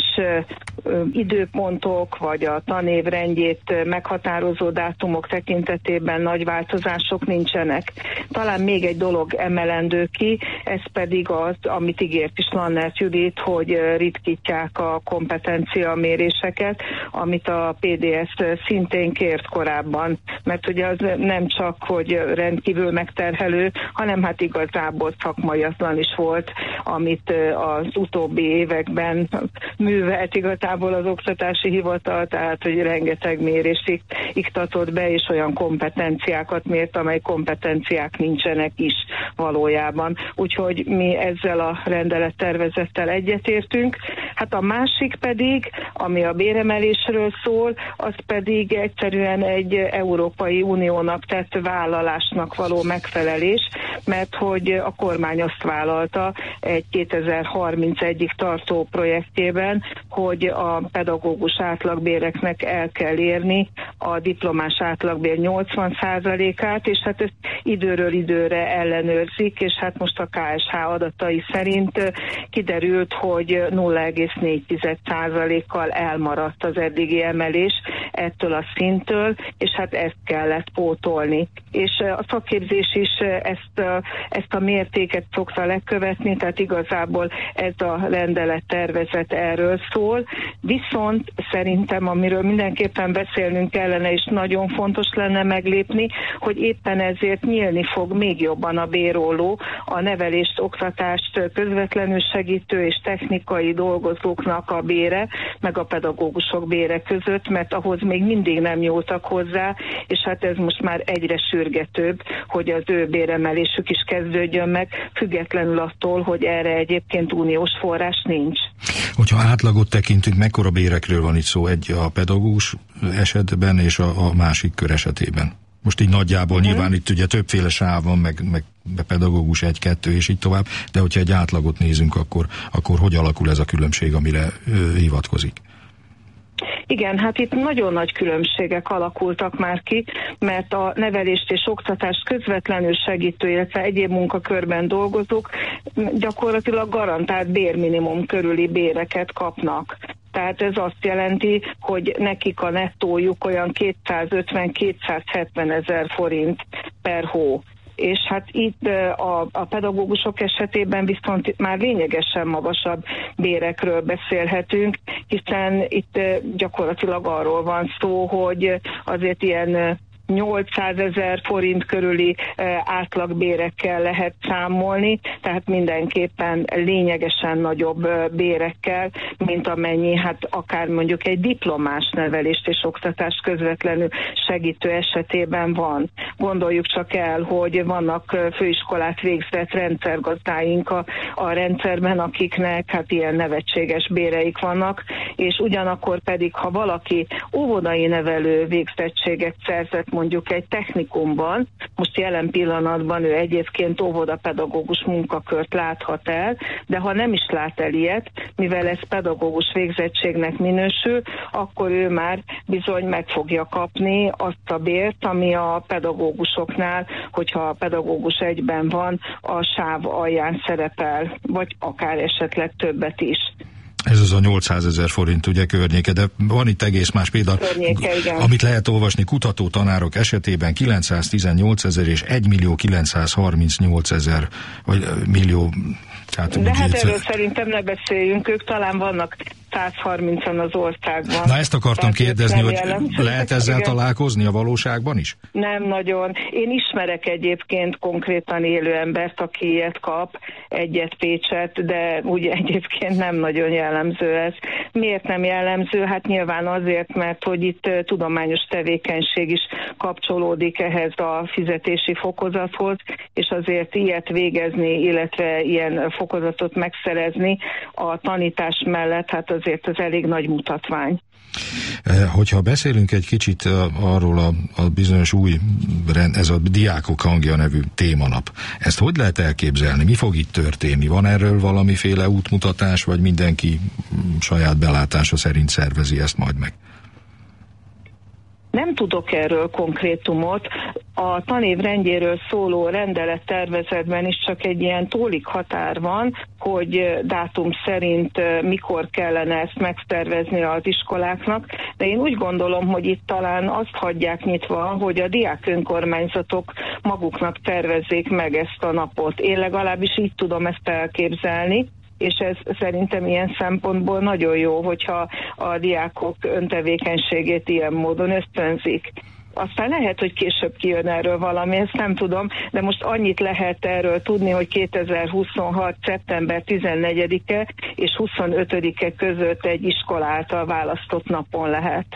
időpontok vagy a tanév rendjét meghatározó dátumok tekintetében nagy változások nincsenek. Talán még egy dolog emelendő ki, ez pedig az, amit ígért is Lannert Judit, hogy ritkítják a kompetenciaméréseket, amit a PDS szintén kért korábban, mert ugye az nem csak, hogy rendkívül megterhelő, hanem hát igazából szakmaiatlan is volt, amit az utóbbi években művelt igazából az oktatási hivatal, tehát hogy rengeteg mérést iktatott be, és olyan kompetenciákat mért, amely kompetenciák nincsenek is valójában. Úgyhogy mi ezzel a rendelettervezettel egyetértünk. Hát a másik pedig, ami a béremelésről szól, az pedig egyszerűen egy Európai Uniónak tett vállalásnak való megfelelés, mert hogy a kormány azt vállalta egy 2031-ig tartó projektjében, hogy a pedagógus átlagbéreknek el kell érni a diplomás átlagbér 80%-át, és hát ezt időről időre ellenőrzik, és hát most a KSH adatai szerint kiderült, hogy 0,4%-kal elmaradt az eddigi emelés ettől a szinttől, és hát ezt kellett pótolni. És a szakképzés is ezt a mértéket szokta lekövetni, tehát igazából ez a rendelettervezet erről szól. Viszont szerintem, amiről mindenképpen beszélnünk kellene, és nagyon fontos lenne meglépni, hogy éppen ezért nyílni fog még jobban a bérolló a nevelést, oktatást közvetlenül segítő és technikai dolgozóknak a bére, meg a pedagógusok bére között, mert ahhoz még mindig nem nyúltak hozzá, és hát ez most már egyre sürgetőbb, hogy az ő béremelésük is kezdődjön meg, függetlenül attól, hogy erre egyébként uniós forrás nincs. Hogyha átlagot tekintünk, mekkora bérekről van itt szó egy a pedagógus esetben és a másik kör esetében? Most így nagyjából nyilván itt ugye többféle sáv van, meg pedagógus 1-2 és így tovább, de hogyha egy átlagot nézünk, akkor hogy alakul ez a különbség, amire hivatkozik? Igen, hát itt nagyon nagy különbségek alakultak már ki, mert a nevelést és oktatást közvetlenül segítő, illetve egyéb munkakörben dolgozók gyakorlatilag garantált bérminimum körüli béreket kapnak. Tehát ez azt jelenti, hogy nekik a nettójuk olyan 250-270 ezer forint per hó. És hát itt a pedagógusok esetében viszont már lényegesen magasabb bérekről beszélhetünk, hiszen itt gyakorlatilag arról van szó, hogy azért ilyen 800 ezer forint körüli átlagbérekkel lehet számolni, tehát mindenképpen lényegesen nagyobb bérekkel, mint amennyi, hát akár mondjuk egy diplomás nevelést és oktatást közvetlenül segítő esetében van. Gondoljuk csak el, hogy vannak főiskolát végzett rendszergazdáink a rendszerben, akiknek hát ilyen nevetséges béreik vannak, és ugyanakkor pedig, ha valaki óvodai nevelő végzettséget szerzett mondjuk egy technikumban, most jelen pillanatban ő egyébként óvodapedagógus munkakört láthat el, de ha nem is lát el ilyet, mivel ez pedagógus végzettségnek minősül, akkor ő már bizony meg fogja kapni azt a bért, ami a pedagógusoknál, hogyha a pedagógus egyben van, a sáv alján szerepel, vagy akár esetleg többet is. Ez az a 800 ezer forint ugye környéke, de van itt egész más példa, amit lehet olvasni kutató tanárok esetében 918 ezer és 1 millió 938 ezer, vagy millió. Tehát de hát erről szerintem ne beszéljünk, ők talán vannak 130-an az országban. Na ezt akartam kérdezni, hogy lehet ezzel találkozni a valóságban is? Nem nagyon. Én ismerek egyébként konkrétan élő embert, aki ilyet kap, egyet Pécset, de ugye egyébként nem nagyon jellemző ez. Miért nem jellemző? Hát nyilván azért, mert hogy itt tudományos tevékenység is kapcsolódik ehhez a fizetési fokozathoz, és azért ilyet végezni, illetve ilyen fokozatot megszerezni a tanítás mellett, hát azért ez elég nagy mutatvány. Hogyha beszélünk egy kicsit arról a bizonyos új, ez a Diákok Hangja nevű témanap, ezt hogy lehet elképzelni? Mi fog itt történni? Van erről valamiféle útmutatás, vagy mindenki saját belátása szerint szervezi ezt majd meg? Nem tudok erről konkrétumot. A tanév rendjéről szóló rendelettervezetben is csak egy ilyen tólik határ van, hogy dátum szerint mikor kellene ezt megtervezni az iskoláknak, de én úgy gondolom, hogy itt talán azt hagyják nyitva, hogy a diák önkormányzatok maguknak tervezzék meg ezt a napot. Én legalábbis így tudom ezt elképzelni, és ez szerintem ilyen szempontból nagyon jó, hogyha a diákok öntevékenységét ilyen módon ösztönzik. Aztán lehet, hogy később kijön erről valami, ezt nem tudom, de most annyit lehet erről tudni, hogy 2026. szeptember 14-e és 25-e között egy iskola által választott napon lehet.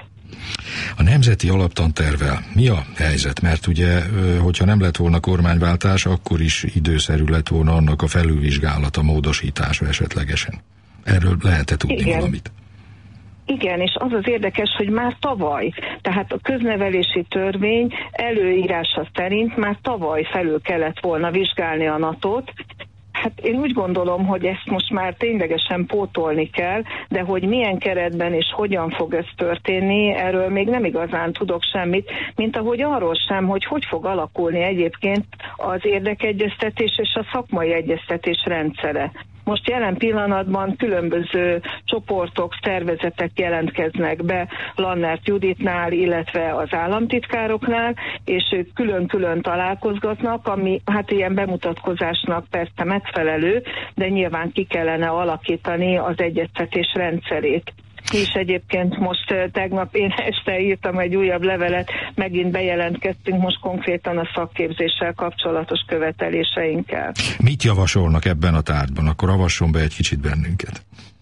A nemzeti alaptantervvel mi a helyzet? Mert ugye, hogyha nem lett volna kormányváltás, akkor is időszerű lett volna annak a felülvizsgálata, módosítása esetlegesen. Erről lehet-e tudni valamit? Igen, és az az érdekes, hogy már tavaly, tehát a köznevelési törvény előírása szerint már tavaly felül kellett volna vizsgálni a NAT-ot. Hát én úgy gondolom, hogy ezt most már ténylegesen pótolni kell, de hogy milyen keretben és hogyan fog ez történni, erről még nem igazán tudok semmit, mint ahogy arról sem, hogy fog alakulni egyébként az érdekegyeztetés és a szakmai egyeztetés rendszere. Most jelen pillanatban különböző csoportok, szervezetek jelentkeznek be Lannert Juditnál, illetve az államtitkároknál, és ők külön-külön találkozgatnak, ami hát ilyen bemutatkozásnak persze megfelelő, de nyilván ki kellene alakítani az egyeztetés rendszerét. És egyébként most tegnap én este írtam egy újabb levelet, megint bejelentkeztünk most konkrétan a szakképzéssel kapcsolatos követeléseinkkel. Mit javasolnak ebben a tárgyban? Akkor avasson be egy kicsit bennünket.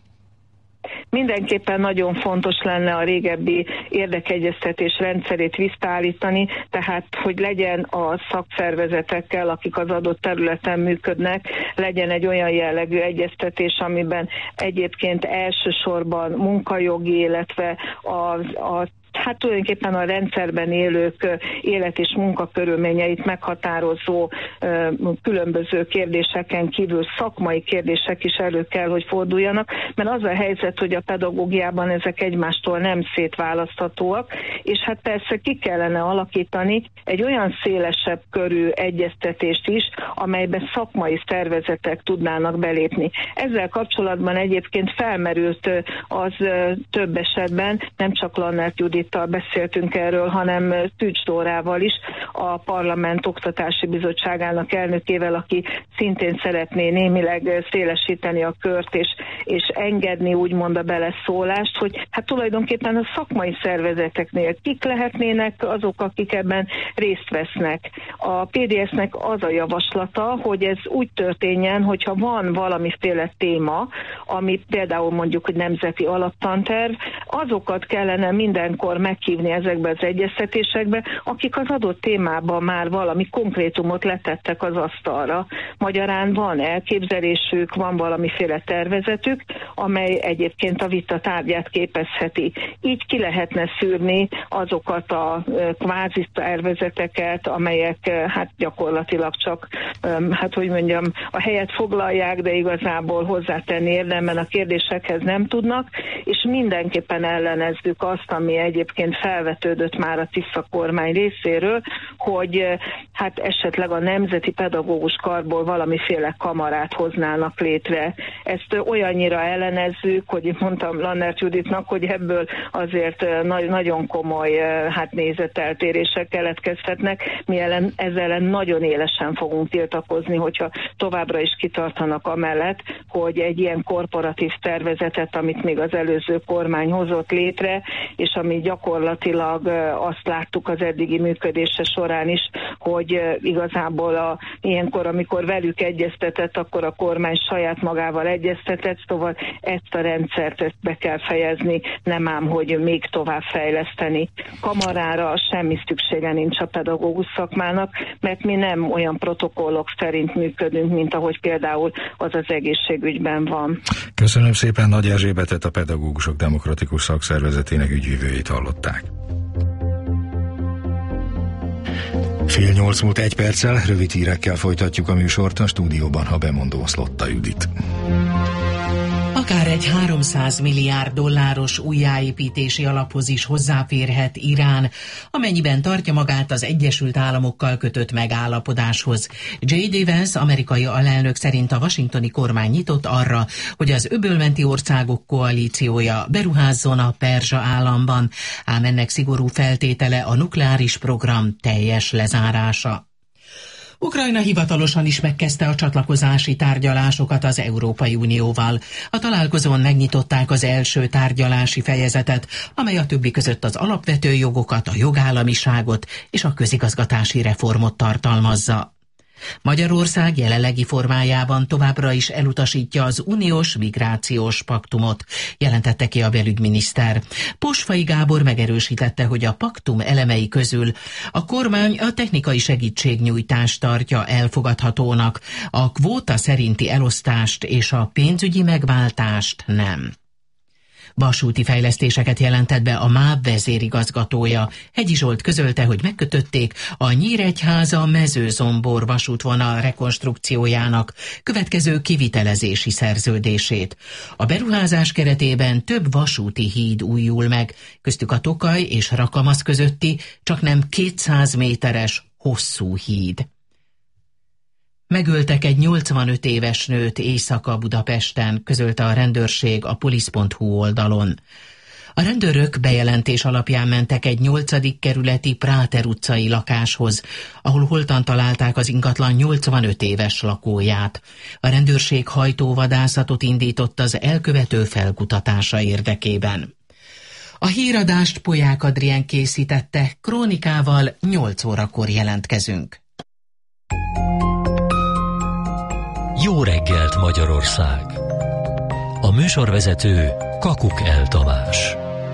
Mindenképpen nagyon fontos lenne a régebbi érdekegyeztetés rendszerét visszaállítani, tehát hogy legyen a szakszervezetekkel, akik az adott területen működnek, legyen egy olyan jellegű egyeztetés, amiben egyébként elsősorban munkajogi, illetve hát tulajdonképpen a rendszerben élők élet- és munkakörülményeit meghatározó különböző kérdéseken kívül szakmai kérdések is elő kell, hogy forduljanak, mert az a helyzet, hogy a pedagógiában ezek egymástól nem szétválaszthatóak, és hát persze ki kellene alakítani egy olyan szélesebb körű egyeztetést is, amelyben szakmai szervezetek tudnának belépni. Ezzel kapcsolatban egyébként felmerült az több esetben, nem csak Lannert Judittal beszéltünk erről, hanem Szűcs Dórával is, a Parlament Oktatási Bizottságának elnökével, aki szintén szeretné némileg szélesíteni a kört, és engedni úgymond a beleszólást, hogy hát tulajdonképpen a szakmai szervezeteknél kik lehetnének azok, akik ebben részt vesznek. A PDS-nek az a javaslata, hogy ez úgy történjen, hogyha van valamiféle téma, ami például mondjuk, hogy nemzeti alaptanterv, azokat kellene mindenkor meghívni ezekbe az egyeztetésekbe, akik az adott témában már valami konkrétumot letettek az asztalra. Magyarán van elképzelésük, van valamiféle tervezetük, amely egyébként a vita tárgyát képezheti. Így ki lehetne szűrni azokat a kvázi tervezeteket, amelyek hát gyakorlatilag csak, hát hogy mondjam, a helyet foglalják, de igazából hozzátenni érdemben a kérdésekhez nem tudnak, és mindenképpen ellenezzük azt, ami egyébként felvetődött már a Tisza kormány részéről, hogy hát esetleg a Nemzeti Pedagógus Karból valamiféle kamarát hoznának létre. Ezt olyannyira ellenezzük, hogy mondtam Lannert Juditnak, hogy ebből azért nagyon komoly hát nézeteltérések keletkezhetnek. Mi ezzel nagyon élesen fogunk tiltakozni, hogyha továbbra is kitartanak amellett, hogy egy ilyen korporatív tervezetet, amit még az előző kormány hozott létre, és ami gyakorlatilag azt láttuk az eddigi működése során is, hogy igazából ilyenkor, amikor velük egyeztetett, akkor a kormány saját magával egyeztetett, szóval ezt a rendszert be kell fejezni, nem ám, hogy még tovább fejleszteni. Kamarára semmi szüksége nincs a pedagógus szakmának, mert mi nem olyan protokollok szerint működünk, mint ahogy például az egészségügyben van. Köszönöm szépen, Nagy Erzsébetet, a Pedagógusok Demokratikus Szakszervezetének ügyvivőjét hallották. 7:08 múlt 1 perccel, rövid hírekkel folytatjuk a műsort, a stúdióban a bemondó Szlotta Judit. Akár egy 300 milliárd dolláros újjáépítési alaphoz is hozzáférhet Irán, amennyiben tartja magát az Egyesült Államokkal kötött megállapodáshoz. J.D. Vance, amerikai alelnök szerint a washingtoni kormány nyitott arra, hogy az öbölmenti országok koalíciója beruházzon a Perzsa államban, ám ennek szigorú feltétele a nukleáris program teljes lezárása. Ukrajna hivatalosan is megkezdte a csatlakozási tárgyalásokat az Európai Unióval. A találkozón megnyitották az első tárgyalási fejezetet, amely a többi között az alapvető jogokat, a jogállamiságot és a közigazgatási reformot tartalmazza. Magyarország jelenlegi formájában továbbra is elutasítja az uniós migrációs paktumot, jelentette ki a belügyminiszter. Posfai Gábor megerősítette, hogy a paktum elemei közül a kormány a technikai segítségnyújtást tartja elfogadhatónak, a kvóta szerinti elosztást és a pénzügyi megváltást nem. Vasúti fejlesztéseket jelentett be a MÁV vezérigazgatója. Hegyi Zsolt közölte, hogy megkötötték a Nyíregyháza-Mezőzombor vasútvonal rekonstrukciójának következő kivitelezési szerződését. A beruházás keretében több vasúti híd újul meg, köztük a Tokaj és Rakamasz közötti csaknem 200 méteres hosszú híd. Megöltek egy 85 éves nőt Éjszaka-Budapesten, közölte a rendőrség a polisz.hu oldalon. A rendőrök bejelentés alapján mentek egy 8. kerületi Práter utcai lakáshoz, ahol holtan találták az ingatlan 85 éves lakóját. A rendőrség hajtóvadászatot indított az elkövető felkutatása érdekében. A híradást Polyák Adrien készítette, krónikával 8 órakor jelentkezünk. Jó reggelt, Magyarország! A műsorvezető Kakuk L. Tamás.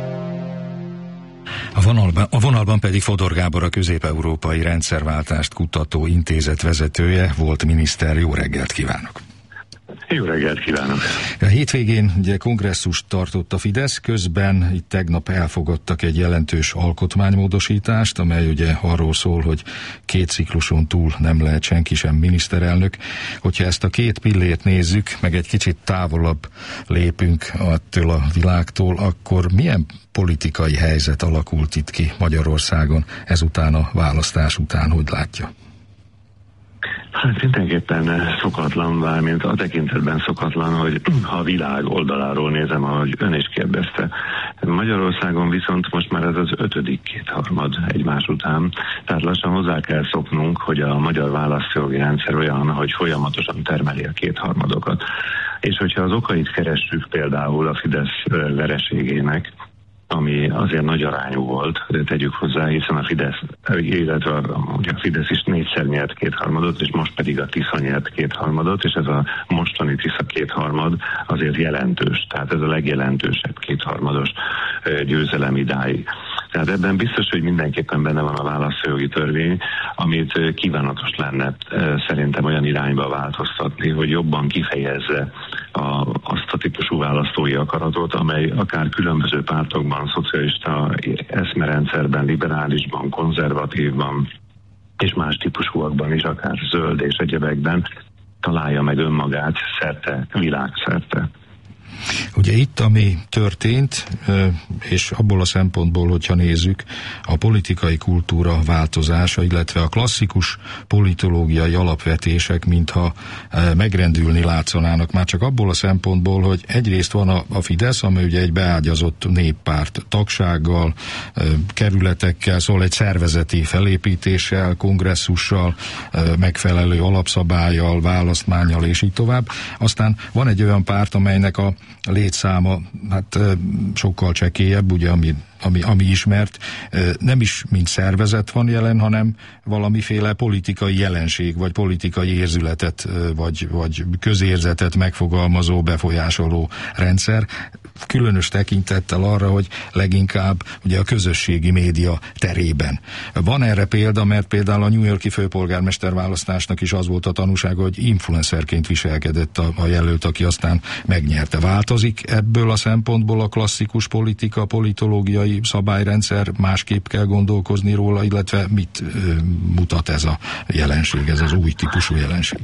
A vonalban pedig Fodor Gábor, a Közép-Európai Rendszerváltást Kutató Intézet vezetője, volt miniszter. Jó reggelt kívánok! Jó reggelt kívánok! A hétvégén ugye kongresszust tartott a Fidesz, közben itt tegnap elfogadtak egy jelentős alkotmánymódosítást, amely ugye arról szól, hogy 2 cikluson túl nem lehet senki sem miniszterelnök. Hogyha ezt a 2 pillért nézzük, meg egy kicsit távolabb lépünk attól a világtól, akkor milyen politikai helyzet alakult itt ki Magyarországon ezután a választás után, hogy látja? Hát mindenképpen szokatlan, mármint a tekintetben szokatlan, hogy ha a világ oldaláról nézem, ahogy ön is kérdezte. Magyarországon viszont most már ez az 5. kétharmad egymás után, tehát lassan hozzá kell szoknunk, hogy a magyar választójogi rendszer olyan, hogy folyamatosan termeli a kétharmadokat. És hogyha az okait keressük például a Fidesz vereségének, ami azért nagy arányú volt, de tegyük hozzá, hiszen a Fidesz, illetve a Fidesz is 4-szer nyert kétharmadot, és most pedig a Tisza nyert kétharmadot, és ez a mostani Tisza kétharmad azért jelentős, tehát ez a legjelentősebb kétharmados győzelem idáig. Tehát ebben biztos, hogy mindenképpen benne van a választójogi törvény, amit kívánatos lenne szerintem olyan irányba változtatni, hogy jobban kifejezze azt a típusú választói akaratot, amely akár különböző pártokban, szocialista eszmerendszerben, liberálisban, konzervatívban és más típusúakban is, akár zöld és egyebekben találja meg önmagát szerte, világszerte. Ugye itt, ami történt, és abból a szempontból, hogyha nézzük, a politikai kultúra változása, illetve a klasszikus politológiai alapvetések, mintha megrendülni látszanának, már csak abból a szempontból, hogy egyrészt van a Fidesz, ami ugye egy beágyazott néppárt tagsággal, kerületekkel, szóval egy szervezeti felépítéssel, kongresszussal, megfelelő alapszabállyal, választmánnyal és így tovább. Aztán van egy olyan párt, amelynek a létszáma hát sokkal csekélyebb, ugye, ami ami ismert, nem is mint szervezet van jelen, hanem valamiféle politikai jelenség, vagy politikai érzületet, vagy közérzetet megfogalmazó, befolyásoló rendszer, különös tekintettel arra, hogy leginkább ugye a közösségi média terében. Van erre példa, mert például a New York-i főpolgármester választásnak is az volt a tanúsága, hogy influencerként viselkedett a jelölt, aki aztán megnyerte. Változik ebből a szempontból a klasszikus politika, politológiai szabályrendszer, másképp kell gondolkozni róla, illetve mit mutat ez a jelenség, ez az új típusú jelenség?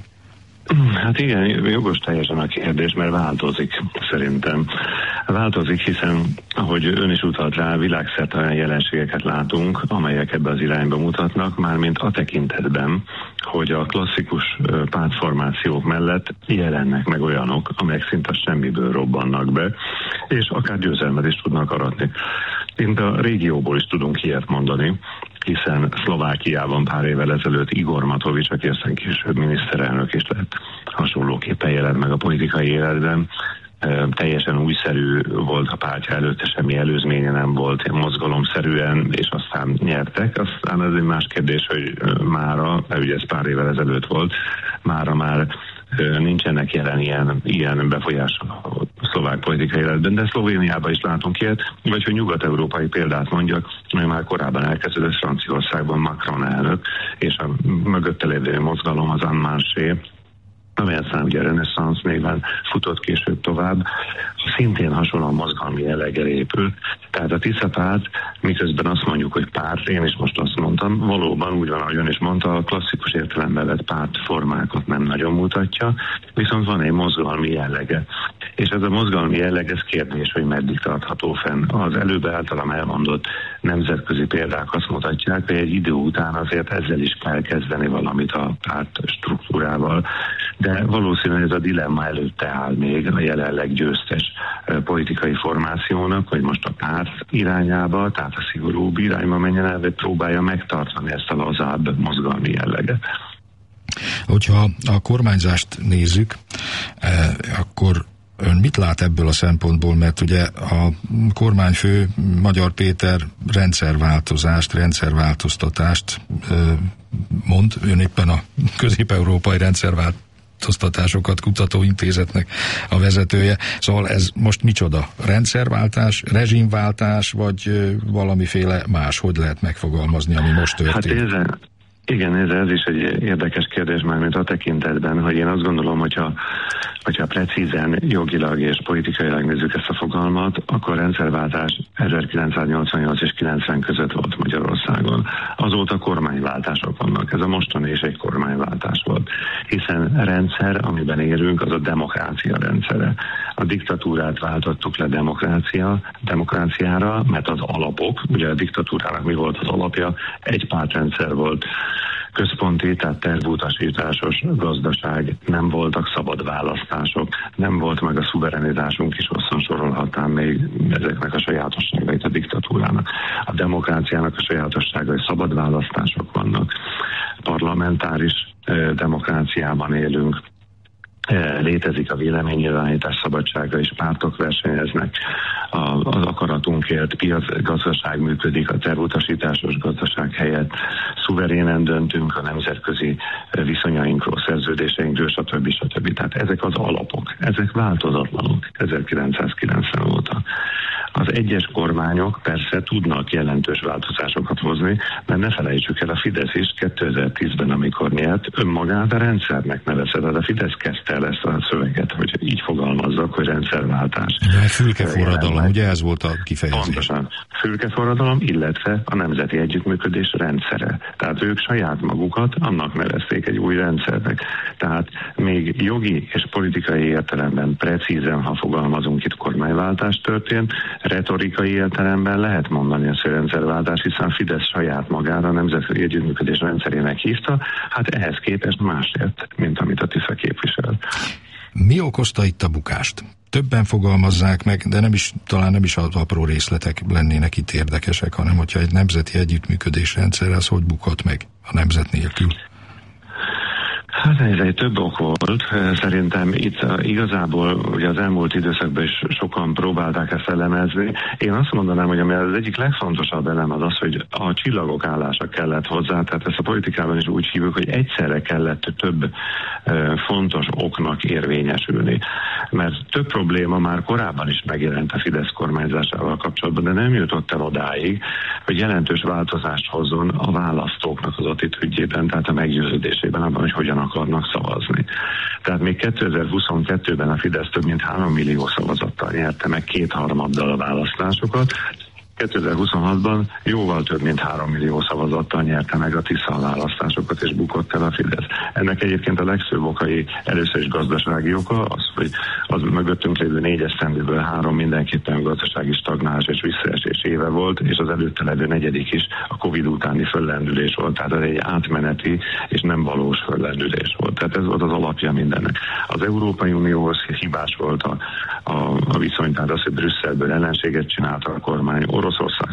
Hát igen, jogos teljesen a kérdés, mert változik szerintem. Változik, hiszen, ahogy ön is utalt rá, világszerte olyan jelenségeket látunk, amelyek ebbe az irányba mutatnak, mármint a tekintetben, hogy a klasszikus pártformációk mellett jelennek meg olyanok, amelyek szinte semmiből robbannak be, és akár győzelmet is tudnak aratni. Mint a régióból is tudunk ilyet mondani, hiszen Szlovákiában pár évvel ezelőtt Igor Matovics, aki aztán később miniszterelnök is lett, hasonlóképpen jelent meg a politikai életben. Teljesen újszerű volt a pártja, előtte semmi előzménye nem volt, mozgalomszerűen, és aztán nyertek. Aztán ez egy más kérdés, hogy mára, mert ugye ez pár évvel ezelőtt volt, mára már nincsenek jelen ilyen befolyásoló szlovák politikai életben, de Szlovéniában is látunk ilyet, vagy hogy nyugat-európai példát mondjak, ami már korábban elkezdődött Franciaországban Macron elnök, és a mögötte lévő mozgalom az En Marché, amely aztán ugye reneszánsz néven futott később tovább, szintén hasonlóan mozgalmi jelleggel épült. Tehát a Tisza párt, miközben azt mondjuk, hogy párt, én is most azt mondtam, valóban úgy van, ahogy ön is mondta, a klasszikus értelemben vett pártformákat nem nagyon mutatja, viszont van egy mozgalmi jellege. És ez a mozgalmi jelleg, ez kérdés, hogy meddig tartható fenn. Az előbb általam elmondott nemzetközi példák azt mutatják, hogy egy idő után azért ezzel is kell kezdeni valamit a párt struktúrával. De valószínűleg ez a dilemma előtte áll még a jelenleg győztes politikai formációnak, hogy most a párt irányába, tehát a szigorúbb irányba menjen el, vagy próbálja megtartani ezt a lazább mozgalmi jelleget. Hogyha a kormányzást nézzük, akkor ön mit lát ebből a szempontból, mert ugye a kormányfő Magyar Péter rendszerváltoztatást mond, ön éppen a közép-európai rendszerváltoztatásokat kutató intézetnek a vezetője. Szóval ez most micsoda? Rendszerváltás, rezsimváltás, vagy valamiféle más? Hogy lehet megfogalmazni, ami most történik? Hát igen, ez is egy érdekes kérdés már, mint a tekintetben, hogy én azt gondolom, hogyha precízen jogilag és politikailag nézzük ezt a fogalmat, akkor rendszerváltás 1988 és 90 között volt Magyarországon. Azóta kormányváltások vannak. Ez a mostani is egy kormányváltás volt. Hiszen rendszer, amiben élünk, az a demokrácia rendszere. A diktatúrát váltottuk le demokráciára, mert az alapok, ugye a diktatúrának mi volt az alapja? Egy pártrendszer volt, központi, tehát tervutasításos gazdaság, nem voltak szabad választások, nem volt meg a szuverenitásunk is, hosszan sorolhatnám még ezeknek a sajátosságait a diktatúrának. A demokráciának a sajátosságai szabad választások vannak, parlamentáris demokráciában élünk, létezik a véleménynyilvánítás szabadsága, és pártok versenyeznek, az akaratunkért piacgazdaság működik, a tervutasításos gazdaság helyett szuverénen döntünk a nemzetközi viszonyainkról, szerződéseinkről, stb. Tehát ezek az alapok, ezek változatlanok 1990 óta. Az egyes kormányok persze tudnak jelentős változásokat hozni, mert ne felejtsük el, a Fidesz is 2010-ben, amikor nyert, önmagát a rendszernek nevezett. A Fidesz kezdte el ezt a szöveget, hogy így fogalmazzak, hogy rendszerváltás. De fülkeforradalom, ugye ez volt a kifejezés? Pontosan. Fülkeforradalom, illetve a nemzeti együttműködés rendszere. Tehát ők saját magukat annak nevezték egy új rendszernek. Tehát még jogi és politikai értelemben precízen, ha fogalmazunk, itt kormányváltás történt, retorikai értelemben lehet mondani ezt a rendszerváltás, hiszen Fidesz saját magára a nemzetközi együttműködés rendszerének hívta, hát ehhez képest más lett, mint amit a Tisza képvisel. Mi okozta itt a bukást? Többen fogalmazzák meg, de talán nem is az apró részletek lennének itt érdekesek, hanem hogyha egy nemzeti együttműködés rendszer, az hogy bukhat meg a nemzet nélkül? Hát ez egy több ok volt. Szerintem itt igazából ugye az elmúlt időszakban is sokan próbálták ezt elemezni. Én azt mondanám, hogy ami az egyik legfontosabb elem az az, hogy a csillagok állása kellett hozzá, tehát ezt a politikában is úgy hívjuk, hogy egyszerre kellett több fontos oknak érvényesülni. Mert több probléma már korábban is megjelent a Fidesz kormányzásával kapcsolatban, de nem jutott el odáig, hogy jelentős változást hozzon a választóknak az attitűdjében, tehát a meggyőződésében abban, hogy hogyan akarnak szavazni. Tehát még 2022-ben a Fidesz több mint 3 millió szavazattal nyerte meg 2/3 a választásokat, 2026-ban jóval több mint 3 millió szavazattal nyerte meg a Tisza választásokat, és bukott el a Fidesz. Ennek egyébként a legfőbb okai először is gazdasági oka, az, hogy az mögöttünk lévő 4 esztendőből 3 mindenképpen gazdasági stagnálás és visszaesés éve volt, és az előtte levő 4. is a Covid utáni föllendülés volt. Tehát ez egy átmeneti és nem valós föllendülés volt. Tehát ez volt az alapja mindennek. Az Európai Unióhoz hibás volt a viszony, tehát az, hogy Brüsszelből ellenséget csinálta a kormány, Oroszország